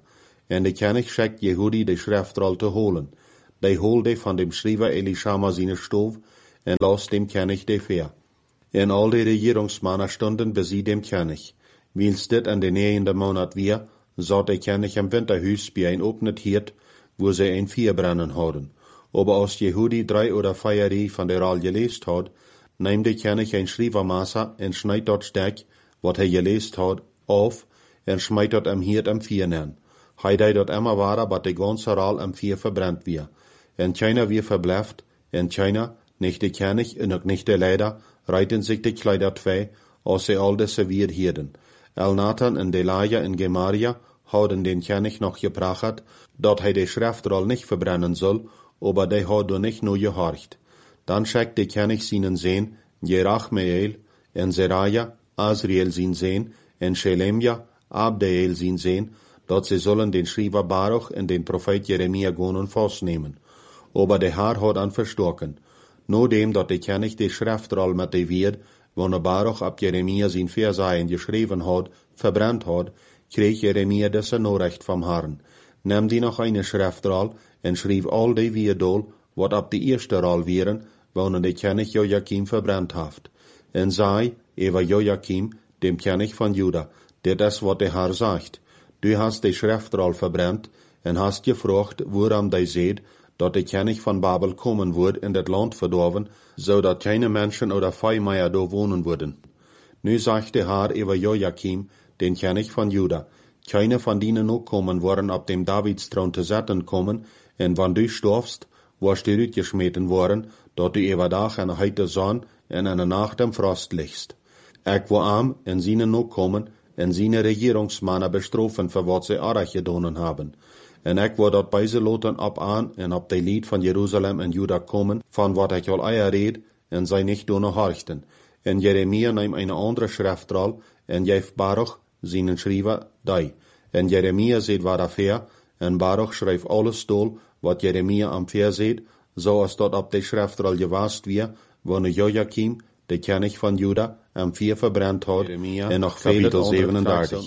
En de König schickt Jehudi de Schriftroll te holen. De holde van dem Schrijver Elishama seine Stove en las dem König de ver. En al de regeringsmannen stonden bij sie dem König. Wils dit an de negende Monat weer, zat de König im Winterhuis bij een opnet Herd, wo sie ein Vier brennen hadden. Aber als Jehudi drei oder vier Rie van der Ral geleest had, neemt de König ein Schrijvermesser en snijdt dat stuk, wat hij geleest had, af en smijt dat am Herd am Vier neer. Hij deed dat immer waar, dat de ganze Ral am Vier verbrennt weer. En keiner weer verbleift, en keiner, nicht de König en ook nicht de Leider, reiten sich de Kleider twee, als sie al deze weer hierden. Elnathan en Delaja en Gemaria hadden den König noch gebracht, dat hij de Schriftroll nicht verbrennen soll, aber de had er nicht nur gehorcht. Dann schickt de König seinen Sohn, Jerachmeel, en Seraja, Azriel sein Sohn, en Shelemja, Abdeel sein Sohn, dat sie sollen den Schrijver Baruch en den Prophet Jeremia gonen vastnemen. Aber de Herr had an verstorken. No dem dat de König de Schriftroll met de Weerd, wanneer Baruch ab Jeremia zijn Versaien geschreven had, verbrannt had, kreeg Jeremia desse Nachricht vom Herrn. Neem die noch eine Schriftroll en schreef al de Weerdol, wat ab de eerste Roll wären, wanneer de König Joachim verbrannt haft. En zei, Eva Joachim, dem König von Juda, dit is wat de Herr sagt. Du hast de Schriftroll verbrannt en hast gefragt, woran de seht, dat de König von Babel kommen wird in dat Land verdorven, zodat keine Menschen oder Viehmeier do wohnen würden. Nu sagt der Herr über Joachim, den König von Juda, keine von denen noch kommen worden, ab dem Davidsthron zu setzen kommen, en wann du stirbst, wirst du uitgeschmeten worden, dat du über Tag en heite Sonn en eine Nacht am Frost liegst. Ik wo arm en seine noch kommen, en seine Regierungsmannen bestrafen, für wat sie Arach gedonen haben. En ik word dat bij ze loten op aan en op de lied van Jeruzalem en Juda komen, van wat ik al eier reed, en zij niet doen horchten. En Jeremia neemt een andere Schriftroll, en geeft Baruch, zijn schrijver, die. En Jeremia zet waar affair, en Baruch schrijft alles dol, wat Jeremia am Ver zet, zoals dat op de Schriftroll gewast weer, wanneer Joachim, de König van Juda, am Vier verbrannt had, en nog kapitel zevenendertig.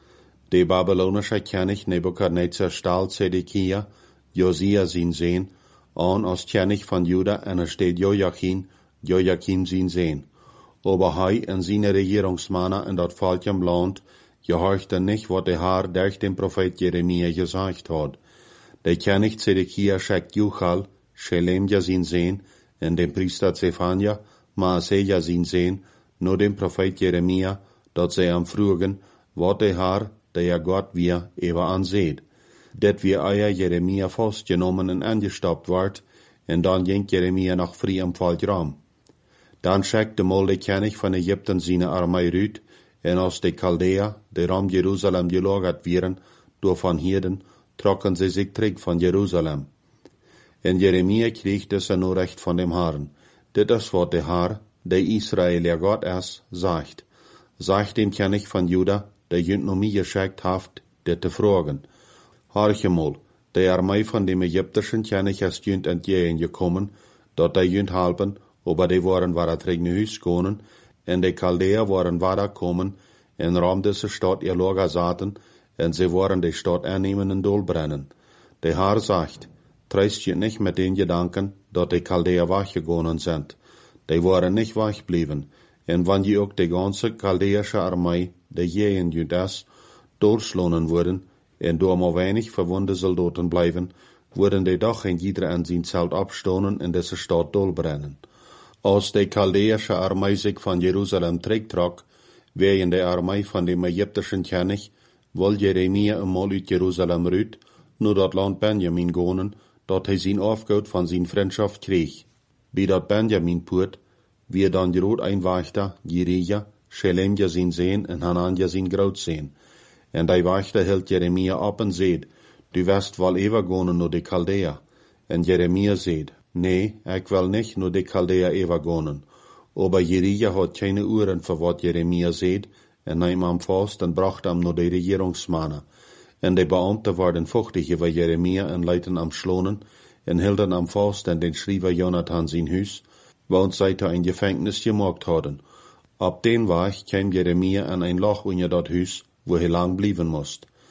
De babylonische König Nebukadnezar stahl Zedekia, Josia sein Sohn, an als König von Juda, en er steht Joachim, Joachim sein Sohn. Aber hij en seine Regierungsmannen in dat Volkem Land gehorchten nicht, wat der Herr durch den Prophet Jeremia gesagt hat. Der König Zedekia schickt Juchal, Shelemja sein Sohn, en den Priester Zephania, Maaseja sein Sohn, nur dem Prophet Jeremia, dat sie am frugen, wat der Herr, der Gott wir ever anseht. Dat wir euer Jeremia festgenommen en angestoppt ward, en dan ging Jeremia nach früh am Volk ram. Dan schickte mal de König von Ägypten seine Armee rüt, en als de Chaldea, die ram Jerusalem gelagert wären, durch von Hirden, trocken sie sich zurück von Jerusalem. En Jeremia kriegt das nur recht von dem Herrn. Dit is wat der Herr, der Israel der Gott ist, sagt. Sagt dem König von Juda, der jünt noch mir geschickt haft, dit te fragen. Horche mal, der Armee von dem ägyptischen König ist jünt entgegengekommen, dort der jünt halben, aber die waren war terug naar huis gekomen, en de Chaldea waren war kommen, en ram deze Stadt ihr Lager zaten, en sie waren die Stadt annehmen en dolbrennen. Der Herr sagt, treist je nicht mit den Gedanken, dat die Chaldea weggegangen sind. Die waren nicht weggeblieben, en wann je ook de ganze Chaldäische Armee, de jeen Judas, durchschlonen wurden, en door maar weinig verwunde Soldaten bleiben, wurden die doch in jeder an sein Zelt abstonen en deze Stadt dolbrennen. Als de Chaldäische Armee sich von Jerusalem terugtrok, wegen der Armee von dem ägyptischen König, wil Jeremia eenmaal uit Jerusalem rüt, nur dat Land Benjamin gonen, dat hij zijn afgoed van zijn vriendschaft kreeg. Bij dat Benjamin poort, wie dan groot een wachter, Jerija, Shelemja zijn Sohn en Hananja zijn grootzoon. En die wachter hield Jeremia op en zeid, du wirst wel even gonen naar de Chaldea. En Jeremia zeid, nee, ik wil niet naar de Chaldea even gonen. Aber Jerija had keine Uhren voor wat Jeremia zeid, en neem hem vast en bracht hem naar de regeringsmannen. En de Beamten waren vochtig over Jeremia en leidden am schlonen, en hielden am vast en den Schrijver Jonathan zijn huis, want zij te een Gefängnis gemaakt hadden. Op den Weg kwam Jeremia an ein Loch unter dat huis, wo hij lang blijven moest.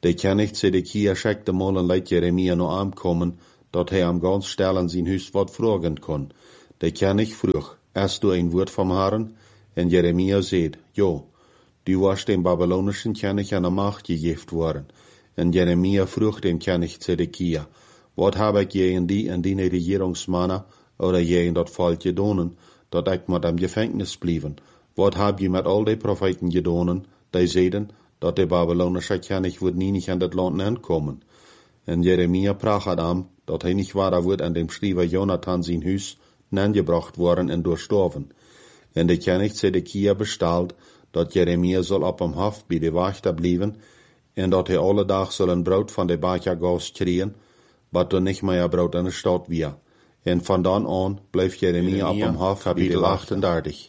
De König Zedekia schickte mal en Leid Jeremia noch ankommen, dat hij am ganz stel in zijn huis wat vragen kon. De König vroeg, hast du ein Wort vom Herrn? En Jeremia zei, jo, du warst dem babylonischen König an der Macht gegeft worden. En Jeremia vroeg den König Zedekia, wat heb ik je in die en die regeringsmannen oder je in dat volk gedonen, dat ik met am Gefängnis blieven? Wat heb je met al die Propheten gedonen, die zeiden, dat de babylonische König wordt nie nicht an dat Land ankommen? En Jeremia prach am, dat hij nicht waar wordt an dem Schreiber Jonathan zijn huis nangebracht worden en doorstorven. En de König Zedekia bestalt, dat Jeremia soll op hem Hof bij de wachter blijven, en dat hij alle dag soll een brood van de Bakergaus kriegen, wat er nicht mehr brood in de stad weer. En van dan aan bleef Jeremia op hem Hof kapitel achtendertig.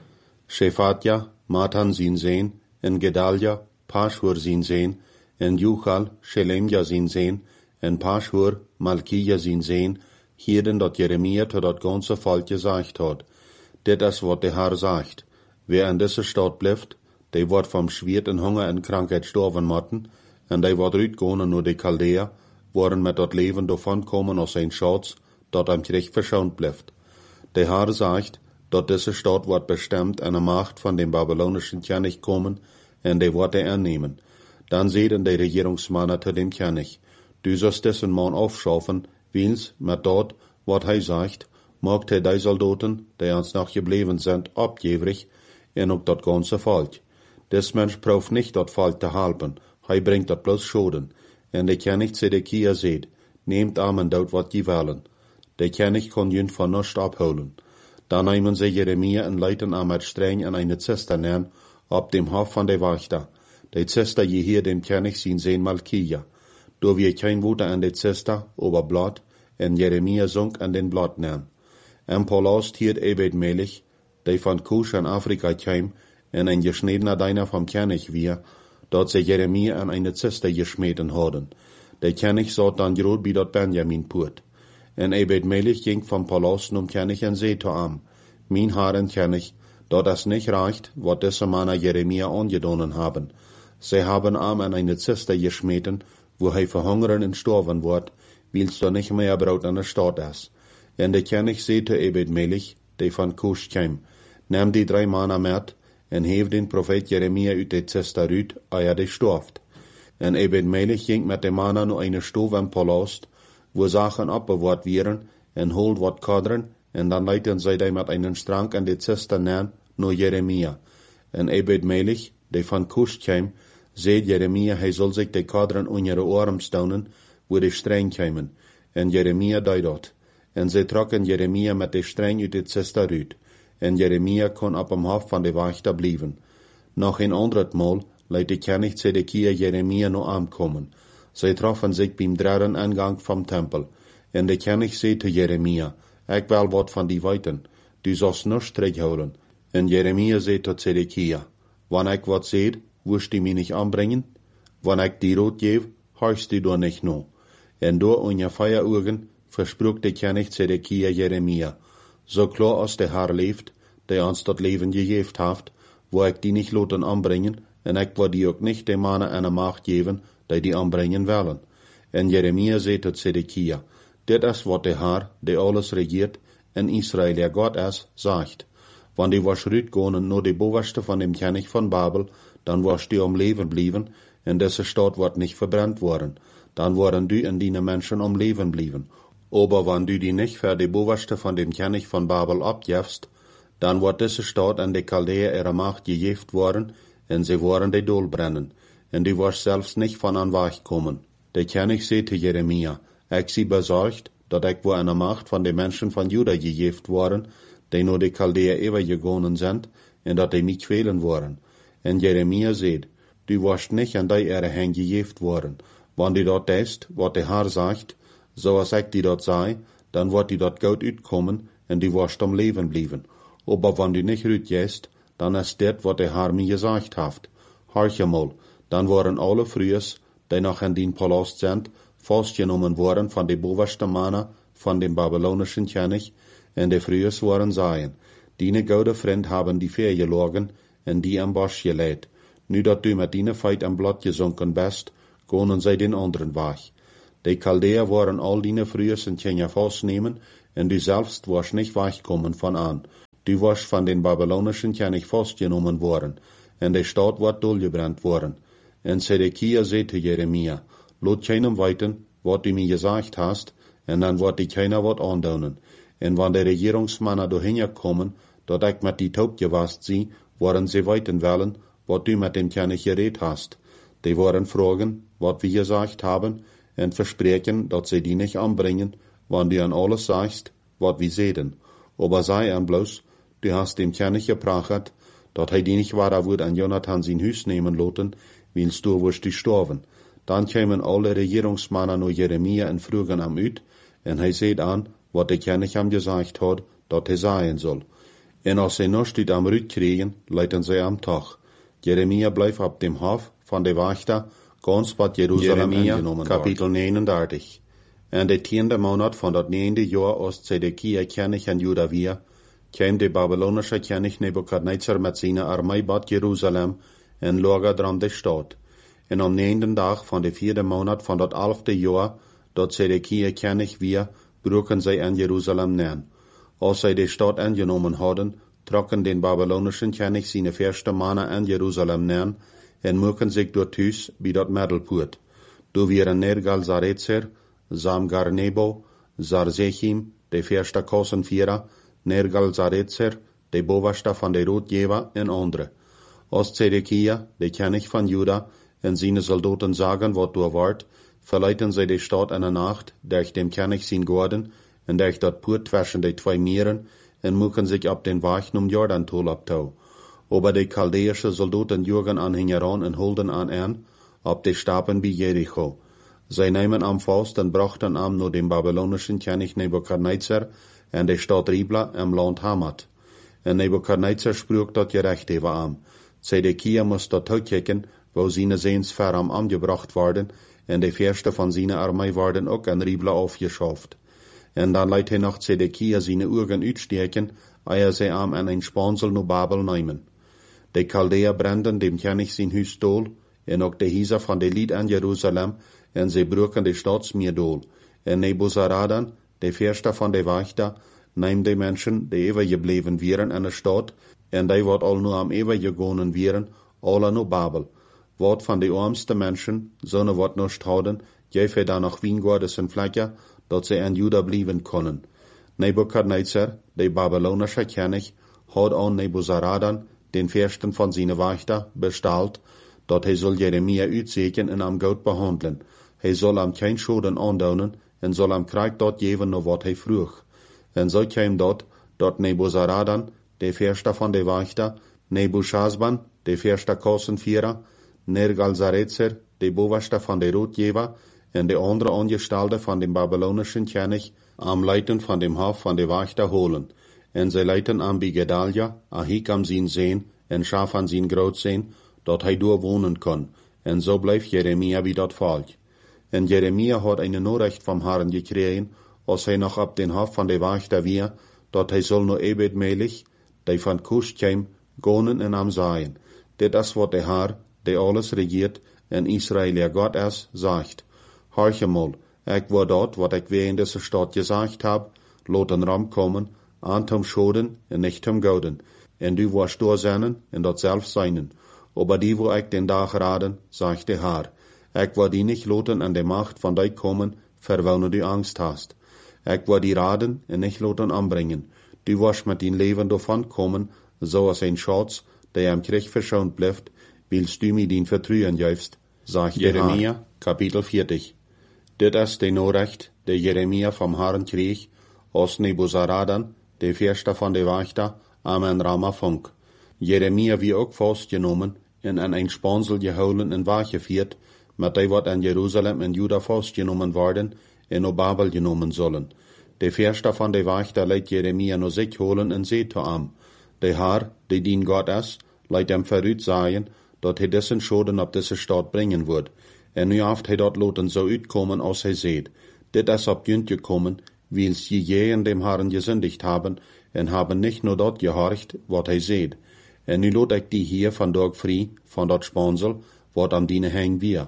Shefatja, Matan zijn zeen, en Gedalja, Pashur zijn zeen, en Juchal, Shelemja zijn zeen, en Pashur, Malkia zijn zeen, hielden dat Jeremia tot dat ganze volk gezegd had. Dit is wat de Herr sagt. Wer in deze stad blijft, die wordt vom Schwert en Hunger en Krankheit sterven moeten, en die wordt uitgaan naar de Chaldea, worden met dat leven davon komen als zijn Schatz, dat am Krieg verschont blijft. De Herr sagt, dat deze stad wordt bestemmt en de Macht van dem babylonischen König komen, en die wordt er annehmen. Dan zeiden de regeringsmannen zu dem König, du sollst diesen Mann aufschaffen, wils met dat, wat hij zegt, maakt hij die Soldaten, die ons nog gebleven zijn, opgeverig, en ook dat ganze volk. Des Mensch prooft nicht dat volk te helpen, hij brengt dat bloß Schoden. En de König Zedekia zei, nehmt aan en dood wat je willen. De König kon jun van nichts abholen. Dan nemen ze Jeremia en leiten aan met streng en eine Zisterne op dem Hof van de Wachter. De Zister je hier dem König zien zijn Malkia. Door wir kein Woter an de Zister, ober Blatt, en Jeremia zunk an den Blatt nahm. En Paulus hiert Ebed Melech, die von Kusch in Afrika kam, en ein geschniedener Deiner vom König wir, dort sie Jeremia an eine Zister geschmeten hadden. Der König saht dann groot bij dat Benjamin Poort. En Ebed Melech ging vom Paulus zum König en zei zu am, mein Herren König, dort es nicht reicht, wat diese Männer Jeremia angedonnen haben. Sie haben am an eine Zister geschmeten, wo hij verhungern en sterven wordt, wils er nicht mehr Brot in der Stadt ist. En de König zei zu Ebed Melech, die von Kusch kam, neem die drei Männer mit, en heef den Prophet Jeremia uit de Zister uit, eer die storft. En Ebed Melech ging met de Männer naar eine Stove im Palast, wo Sachen abbewahrt wären, en holt wat kadren, en dan leiten sie die mit einen Strang an de Zister nähen, naar Jeremia. En Ebed Melech, die von Kusch kam, zei Jeremia, hij soll sich de kadren in ihre Ohren stonen, wo de streng kwamen. En Jeremia deed dat. En zij trokken Jeremia met de streng uit de Zister uit. En Jeremia kon op hem Hof van de Wachter blijven. Nog een ander Mal leidt de König Zedekia Jeremia nog aankomen. Zij troffen zich beim derde Eingang vom Tempel. En de König zei zu Jeremia, ik wil wat van die weten. Du sollst nichts terughouden. En Jeremia zei tot Zedekia, wanneer ik wat zei, wirst du mich nicht anbringen? Wanneer ik die Rot geef, horchst du door nicht no. En door ungefähr Uhren versprach de König Zedekia Jeremia, so klar als der Herr leeft, der uns dat Leben gegeft haft, wo ik die nicht loten anbringen, en ik wil die ook nicht de Mannen eine Macht geven, die die anbringen willen. En Jeremia zei tot Zedekia, dit is wat de Herr, die alles regiert, en Israel der Gott is, sagt. Wann die was uitgaan naar de bovenste van dem König van Babel, dan was die om leven blijven, en deze stad wordt nicht verbrannt worden. Dan worden du en die Menschen om leven blijven. Aber wann du die nicht für die bovenste von dem König von Babel abgibst, dann wird diese Stadt an die Chaldäer ihrer Macht gegeft worden, und sie werden die Dol brennen, und du wirst selbst nicht von an Weg kommen. Der König zei zu Jeremia, ich sie besorgt, dat ich wo an der Macht von den Menschen von Juda gegeft worden, die nur die Chaldäer übergegangen sind, und dat die mich quälen worden. Und Jeremia zei, du wirst nicht an die ihre Hand gegeft worden. Wann du dort ist, wat der Herr sagt, so als ik die dat zei, dan wordt die dat goed uitkomen en die worst om leven blijven. Aber wann du nicht uitgehst, dan is dit wat de Herr mir gesagt haft. Horch mal, dan worden alle Frühes, die noch in den Palast sind, festgenommen worden von de bovenste Männer von dem babylonischen König, en de Frühes worden seien. Dine gode Freund haben die Feer gelogen en die am Bosch gelegt. Nu dat du met dine Feit am Blatt gesunken bist, gonen zij den anderen weg. De Chaldeer waren al die Frühers in Kenia vastnemen, en du selbst warst nicht weggekommen von an. Du warst von den Babylonischen König fastgenommen worden, en de Stadt wordt durchgebrannt worden. En Zedekia zei zu Jeremia, laat keinem weten, wat du mir gesagt hast, en dan wordt die keiner wat aandoen. En wanneer de regeringsmannen doorheen komen, dat ik met die taub gewast zie, worden ze weten willen, wat du met dem König geredet hast. Die worden fragen, wat wir gesagt haben, en versprechen, dat ze die nicht anbringen, wann du an alles sagst, wat wir sehen. Aber sei an bloß, du hast dem König geprachet, dat hij die nicht wahrer wird an Jonathan sein Hus nehmen lassen, willst du wirst du sterben. Dann kämen alle Regierungsmannen nur Jeremia en fragen am uit, en hij seht an, wat de König ham gesagt hat, dat hij sagen soll. En als zij noch dit am Rüt kriegen, leiten zij am Tag. Jeremia bleef op dem Hof van de Wachter, ganz wat Jerusalem ingenomen Kapitel negenendertig. En de tiende maand van dat negende jaar als Zedekia König in Juda weer, kwam de Babylonische König Nebukadnezar met zijn armee bad Jerusalem en lagerde aan de stad. En am negenden dag van de vierde maand van dat elfde jaar, dat Zedekia König weer, broken zij in Jerusalem neer. Als zij de stad ingenomen hadden, trokken den Babylonischen König zijn verste mannen in Jerusalem neer, en moeken zich door thuis bij dat Middelpoort. Door wieren Nergal-Sarezer, Samgar-Nebo, Sarzechim, de verste kostenvierer, Nergal-Sarezer, de bovenste van de roodgever en andere. Als Zedekia, de König van Juda, en zijn soldaten zagen wat door wordt, verleiten zij de stad in de nacht, durch dem König zijn gorden, en durch dat poort tussen de twee meren, en moeken zich op den weg om Jordan-tol optouw. Aber de Chaldeische Soldaten jürgen an hingeran en holden an an, op de stapen bij Jericho. Zij nemen am vast en brachten am nur dem Babylonischen König Nebukadnezar en de stad Ribla im Land Hamat. En Nebukadnezar sprach dat gerecht over am. Zedekia moest dat uitkijken, wo zijn zeens ver am angebracht worden, en de verste van zijn armee worden ook in Ribla aufgeschaft. En dan leidt hij nog Zedekia zijn ogen uitsteken, eer zij am en een spansel naar Babel nemen. De Chaldeer branden dem König zijn huis dool, en ook de hiezer van de lied in Jerusalem, en zij broken de stadsmeer dool. En Nebuzaradan, de verste van de wachter, neemt de mensen, die eeuwig gebleven wieren in de stad, en die wat al nu am eeuwig gegonen wieren, alle naar Babel. Wat van de armste mensen, zonne wat nicht houden, geef hij dan nog wiengordes en vlekken, dat zij in Juda blijven kunnen. Nebukadnezar, de Babylonische König, had aan Nebuzaradan, den versten van zijn wachter, besteld, dat hij zal Jeremia uitzeken en am goed behandelen. Hij zal am geen schoden aandoen, en zal am krijg dat geven naar wat hij vroeg. En zo kwam dat, dat Nebuzaradan, de verste van de wachter, Nebuchadnezzar, de verste kostenvierer, Nergal-Sarezer, de bovenste van de roodgever, en de andere angestelde van de Babylonischen König, am leiten van dem Hof van de wachter holen. En zij leiten am bij Gedalia, Ahikam zijn zeen, en Shaphan zijn grootzeen, dat hij door wonen kon. En zo bleef Jeremia wie dat volk. En Jeremia had een Nachricht vom Herrn gekregen, als hij nog op den Hof van de wachter weer, dat hij zal no Ebed-Melech, die van Kush kwam, gonen en am zijn. Dit is wat de Herr, die alles regiert, en Israël ihr Gott is, zegt. Horche mal, ik word dat, wat ik weer in deze stad gezegd heb, laat een ram komen, aan tom schoden en nicht tom gouden. En du wirst doorzennen en dat zelf zijnen. Aber die wo ik den dag raden, zegt de Herr. Ik word die nicht laten an de macht van die komen, verwonen du angst hast. Ik word die raden en nicht laten anbringen. Du wirst met din leven davon kommen, zoals een Schatz, der am Krieg verschont blijft, willst du mir din vertrüen geefst, zegt Jeremia, Kapitel vierzig. Dit is de Nachricht, die Jeremia vom Herrn kreeg, als Nebuzaradan, de verste van de wachter, am en Rama vonk. Jeremia wie ook vastgenomen en in een spansel gehouden en weggevierd, met die wat in Jerusalem en Juda vastgenomen worden en op Babel genomen zullen. De verste van de wachter leidt Jeremia naar zich holen en zei te am. De Herr, die dien God is, leidt hem vooruit zeggen, dat hij dessen schoden op deze stad brengen wordt. En nu heeft hij dat laten zo uitkomen als hij zegt. Dit is op junt gekomen, wils je je dem Herrn gesündigt haben, en haben nicht nur dat gehorcht, wat hij zegt. En nu laat ik die hier vandaag vrij, van dat spansel, wat am diene heen weer.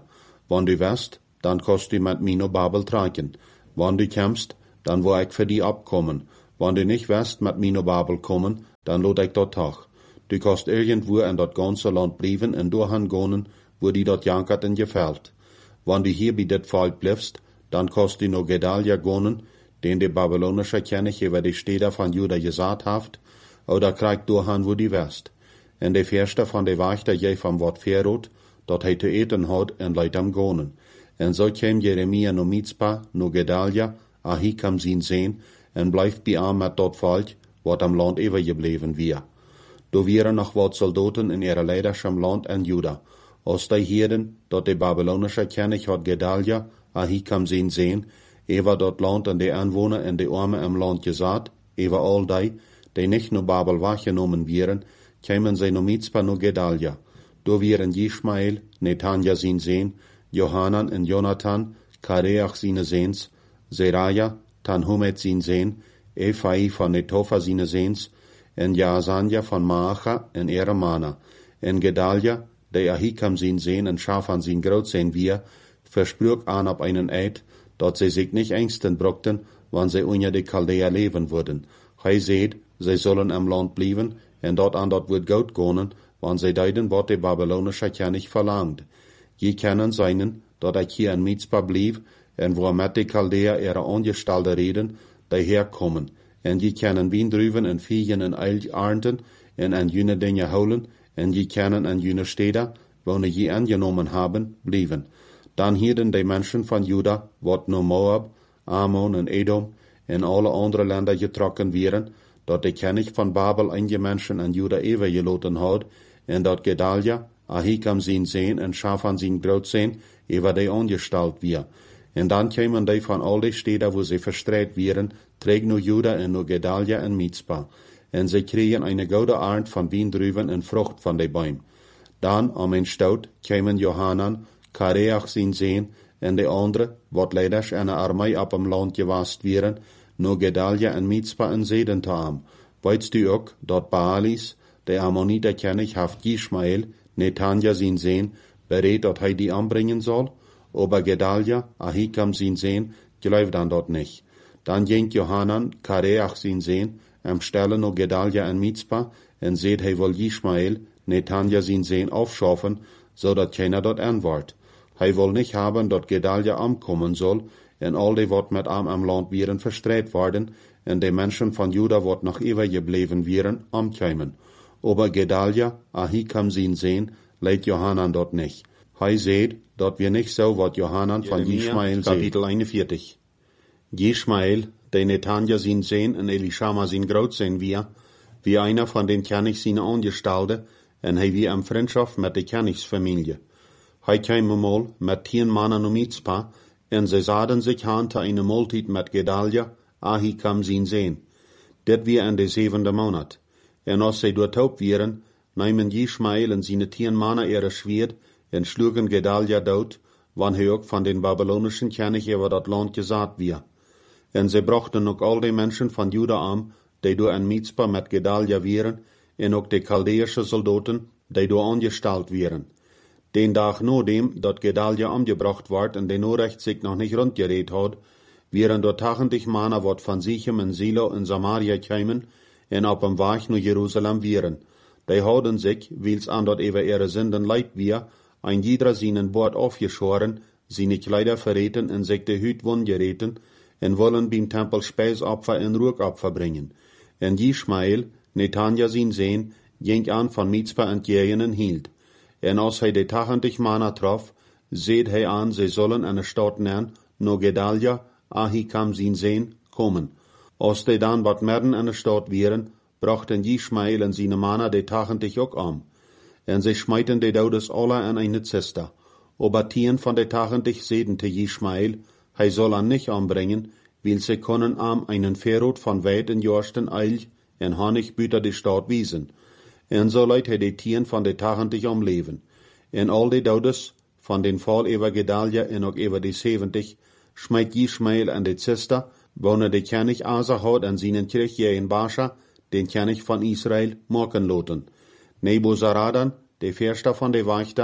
Wann du west, dann kost du mit mir no Babel traken. Wann du kämst, dann wo ich für die abkommen. Wann du nicht west mit mir no Babel kommen, dann lot ich dort tag. Du kost irgendwo in dort ganze Land blieben en doorhan gonen, wo die dort jankert en gefällt. Wann du hier bei dit Volk bliebst, dann kost du no Gedalia gonen, den de babylonische König über die Städte von Juda gesagt haft, oder kriegt doorhan wo die west. En de Verste von de Wächter je vom Wort Verrot, dort he te eten had en leit am gonen. En so käm Jeremia no Mizpa, no Gedalia, Ahikam sin sehen, en blijft bij aan met dat volk, wat am Land overgebleven weer. Do wieren nog wat soldaten in ihre leiderschap Land en Juda. Als die hielden, dat de babylonische König had Gedalia, Ahikam sin sehen, ewa dat Land en de Anwohner en de Arme im Land gesagt, ewa all die, die nicht no Babel wahrgenommen wieren, kämen sie no Mizpa no Gedalia. Do wieren Ishmael, Netanja sin sehen, Johanan en Jonathan, Kareach sine Sehns, Seraja, Tanhumet sin Sehn, Ephai von Netofa sine Sehns, en Jaasanja von Maacha en ihre Mana, en Gedalia, der Ahikam sin Sehn en Schafan sin Groot sehn wir, versprüch an ab einen Eid, dort sie sich nicht ängsten brockten, wann sie unter die Chaldea leben würden. Hei seht, sie sollen am Land blieben, en dort an dort wird gut gonen, wann sie deiden, wat de babylonische König verlangt. Je kennen seinen, dat ik hier in Mizpa blieb, en wo met de Chaldea ihre Angestellte reden, die herkommen, en je kennen wien drüben en Viehen en Eil ernten, en an jene Dinge holen, en je kennen an jene Städte, wo je angenommen haben, blieben. Dan hielden de Menschen von Juda, wat no Moab, Ammon en Edom, en alle andere Länder getrokken wieren, dat de König von Babel einige Menschen an Juda overgeloten had, en dat Gedalia, Ahikam sin sehen en Schafan sin Brot sehen, ewa die angestalt wir. En dan kämen die von all die Städte, wo sie verstreut wieren, träg no Juda en no Gedalia en Mizpa. En sie kriegen eine gute Art von Wien drüben en Frucht von de Bäum. Dan, am en Stout, kämen Johanan, Kareach sin sehen, en de andere, wat leiders eine Armee ab am Land gewast wieren, no Gedalia en Mizpa en Seden taam. Weitst du ook, dat Baalis, de Ammoniter König haft Ishmael, Netanja sin Sehn, berät, dat hij die anbringen soll, aber Gedalia, Ahikam sin Sehn, gelauft dan dort nicht. Dan ging Johanan, Kareach sin Sehn, am Stelle no Gedalia en Mizpa, en seht hij wohl Ishmael, Netanja sin Sehn aufschaffen, so dat keiner dort anwart. Hij will nicht haben, dat Gedalia ankommen soll, en all die wat met am am Land wieren verstreut worden, en de Menschen von Juda wat noch übergebleven wieren, amkämen. Aber Gedalia, Ahikam sin Sehn, leidt Johanan dort nicht. Hij seht, dat wir nicht so, wat Johanan von Ishmael seht. Kapitel einundvierzig. Ishmael, de Netanja sin Sehn en Elishama sin Groot sehn wir, wie einer von den Königs sine Angestalte, en hij wie am Freundschaft mit de Königsfamilie. Hij käme mal mit tien Mannen um Mizpa, en sie sahen sich an te eine Multit mit Gedalia, Ahikam sin Sehn. Dit wir in de zevende Monat. En als sie dort taub wieren, nahmen Ishmael en seine tien Mannen ihre Schwert, en schlugen Gedalia dood, wann hij ook van den babylonischen König über dat Land gesagt wir. En sie brachten ook all die Menschen von Juda an, die door in Mizpa mit Gedalia wieren, en ook de Chaldäische Soldaten, die door angestalt wieren. Den Tag no dem, dat Gedalia umgebracht ward en de Norecht sich noch nicht rundgeredet had, wieren dort tachtig Mannen wat von Sichem en Silo en Samaria kämen, en op dem Weg naar Jerusalem wieren. Die houden sich, wils an dort über ihre Sünden leid wir, ein jeder seinen Bord aufgeschoren, seine Kleider verreten en sich de Hüt wundgereten, en wollen beim Tempel Speisopfer en Ruckopfer bringen. En Ishmael, Netanja sin Sehn, ging an von Mizpa entgegen en hielt. En als hij de tachtig Mannen trof, seht hij an, sie sollen eine Stadt nennen, no Gedalia, Ahikam sin Sehn, kommen. Als die dan wat merden eine Stadt wieren, brachten Ishmael en seine Mannen de tachtig ook am. En sie schmeiten de Daudes alle in eine Ziste. Aber tien von de tachtig seden te Ishmael, hij soll an nicht anbringen, weil sie können am einen Verrot von weit in Jorsten Eil en Honig büter de Stadt wiesen. En so leidt hij de tien van de tachtig om leven. En al de Daudes van den Fall über Gedalia en ook über de zeventig, schmeit Ishmael an de Ziste, wonen de König Asa had an seinen Krieg in Bascha, den König von Israel, morgen loten. Nebuzaradan, de Verster von de Wächter,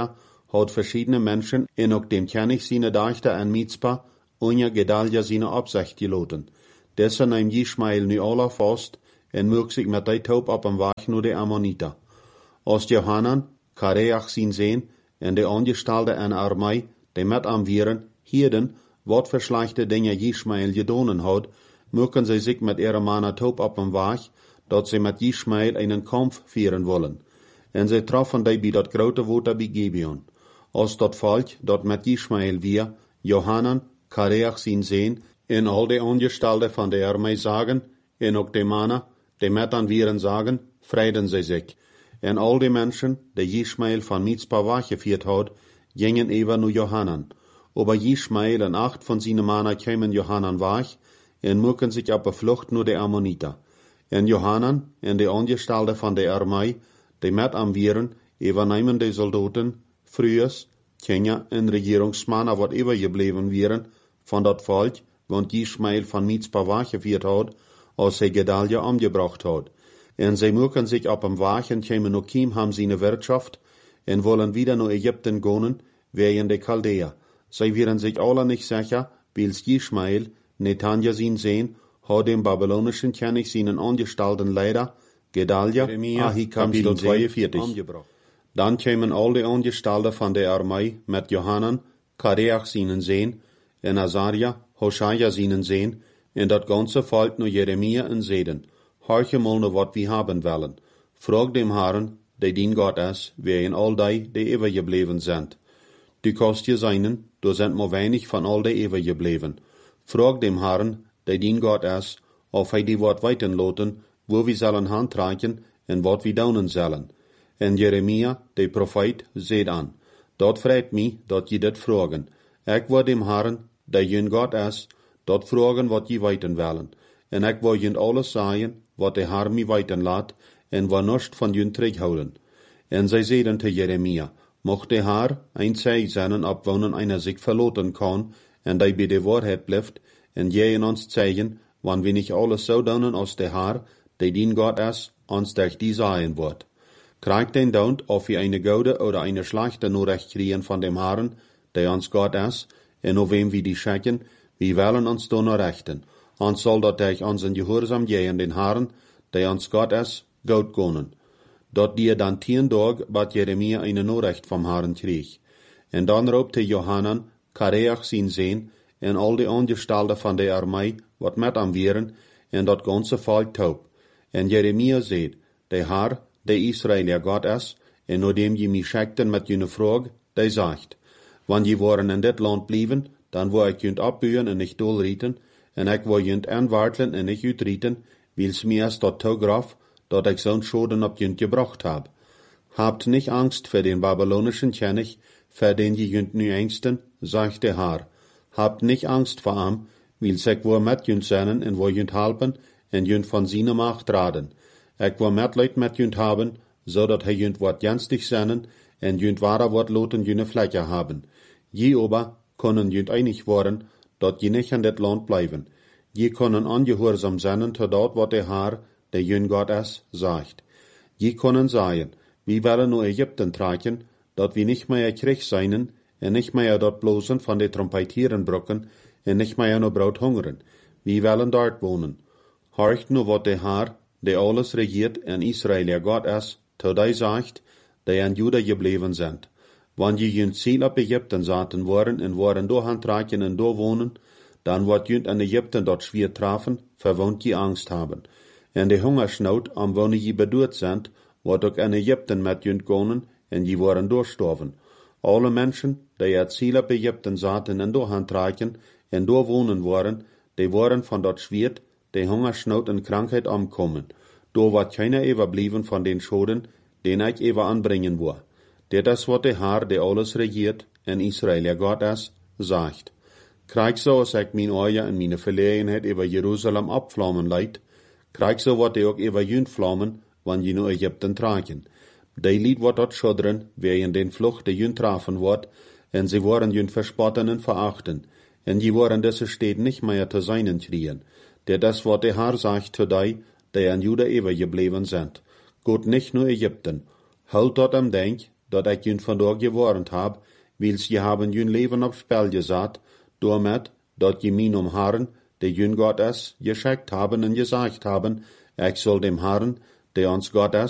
hat verschiedene Menschen in ook dem König seine Dächter an Mizpa und Gedalja seine Absicht geloten. Dessen nahm Ismael nu alle vast en mög sich mit der Taub op dem Weg nur de Ammoniter. Als Johanan, Kareach sein Sehn, en de Angestellte an Armei, die mit am Vieren, hierden, wat für schlechte Dinge Ismael gedonen hat, mögen sie sich mit ihrer Mann Taub op dem Weg, dat sie mit Ismael einen Kampf führen wollen. En sie trafen die bei dat grote Water bei Gibeon. Als dat Volk, dat mit Ismael wir, Johanan, Kareach sein Sehn, en al die Angestellte von der Armee sagen, en ook de Männer, die mit an Vieren sagen, freiden sie sich. En al die Menschen, die Ismael von Mizpa weggeführt hat, gingen über nu Johanan. Aber Ismael en acht von seinen Männern kämen Johanan weg, en mögen sich op de Flucht nur de Ammoniter. En Johanan en de Angestellte von der Armee, die mit am Vieren, übernehmen die Soldaten, frühers, Kinder en Regierungsmänner, wat übergebleven wären, von dat Volk, want Ismael von Mizpa weggeführt hat, als sie Gedalja umgebracht hat. En sie mögen sich op dem Weg en kämen noch kiem haben seine Wirtschaft, en wollen wieder nach Ägypten gehen, wären die Chaldäer. Sie wären sich alle nicht sicher, wils Ismael, Netanja sein Sehn, hat dem babylonischen König seinen angestellten Leiter, Gedalja, Ahikam sein zweiundvierzig, umgebracht. Dann kämen all die Angestellten von der Armee mit Johanan, Kareach seinen Sehn, en Azaria, Hoshaja seinen Sehn, en dat ganze Volk nur Jeremia en Seden. Horche mal nur wat wir haben wollen. Frag dem Herrn, der dien Gott ist, wer in all die, die übergebleven sind. Du kannst dir seinen, du sind nur wenig von all die übergebleven. Frag dem Herrn, der dien Gott ist, ob er die Wort weitenloten, wo wir sollen handreichen en wat wir daunen sollen. En Jeremia, der Prophet, seht an. Dort fragt mich, dat je dat fragen. Ik wil dem Herrn, der jün Gott ist, dort fragen, wat je weiten wollen. En ik wil jün alles sagen, wat der Herr mi weiten laat, en wil nicht von jün terughouden. En zij zeiden te Jeremia, mocht der Herr ein Zeig sein, ob wonen einer sich verloten kann, en die bei der Wahrheit bleibt, en je in uns zeigen, wann wir nicht alles so daunen als der Herr, der dien Gott ist, uns durch die sagen wird. Kriegt den Daunt, ob wir eine gute oder eine schlechte Nachricht kriegen von dem Herrn, der uns Gott ist, en auf wem wir die schicken, wir wollen uns da noch rechten. Uns soll dat durch unseren Gehorsam gehen den Herrn, der uns Gott ist, gut gehen. Dort die dann tien Tag, bat Jeremia eine Nachricht vom Herrn krieg. En dann raubte Johanan, Kareach sein Sehn, en all die Angestellten von der Armee, wat mit am Vieren, en dat ganze Volk taub. En Jeremia seht, der Herr, der Israel ja Gott ist, en nur dem je mich schickten mit jene Frage, der sagt, wann je waren in dit Land blieben, dann wo ich jünt abbühen en nicht dolrieten, en ik wo jünt anwartelen en nicht utrieten, wils mir erst dort tograf, dat ich so'n Schoden op jünt gebracht hab. Habt nicht Angst für den babylonischen König, für den je jünt nu ängsten, sagt der Herr. Habt nicht Angst vor ihm, wils ich wo mit jünt seinen en wo jünt halpen, en jünt von seiner Macht raden. Ik wo met Leut mit jünt haben, so dat he jünt wat janstig seinen, en jünt wahrer wat loten jüne Fläche haben. Je ober können jünt einig worden, dat je nicht an det Land bleiben. Je können angehorsam sein, tot dat wat der Herr, der jün Gott ist, sagt. Je können sagen, wir wollen nur Ägypten tragen, dat wir nicht mehr Krieg seinen, en nicht mehr dort bloßen von de Trompetieren brocken, en nicht mehr nur Brot hungern. Wir wollen dort wohnen. Horcht nur wat der Herr, der alles regiert in Israel ja Gott ist, tot er sagt, der an Juda geblieben sind. Wann je jünt Ziel ab Ägypten saten worden en waren do handreichen en do wohnen, dann wird jünt an Ägypten dort schwer trafen, verwohnt je Angst haben. En de Hungersnood am wonen je bedurt sind, wird ook an Ägypten mit jünt gonen, en je waren durchstorven. Alle Menschen, die an Ziel ab Ägypten saten en do handreichen en do wohnen waren, die waren von dort schwer, de Hungersnood en Krankheit umkommen. Do wird keiner überblieben von den Schoden, den ich ever anbringen will. Dit is wat der Herr, der alles regiert, in Israel ja Gott ist, sagt. Krijg so, als ik mijn ogen en mijn verlegenheid über Jerusalem abflammen leid, krijg so wat ik ook über jünt flammen, wann je nu Ägypten tragen. Die lied wat dort schudderen, wer in den Flucht de jünt trafen wordt, en sie worden jünt verspotten en verachten, en je worden deze Städte nicht mehr zu seinen kriegen. Dit is wat der Herr sagt zu die, die an Juda übergebleven sind. Gut nicht nur Ägypten. Halt dort am Denk, dat ik jün vandaag gewarnt hab, wils je haben jün Leben op Spel gesat, damit, dat je min om Herren, de jün Gott is, geschickt haben en gesagt haben, ich soll dem Herren, der uns Gott is,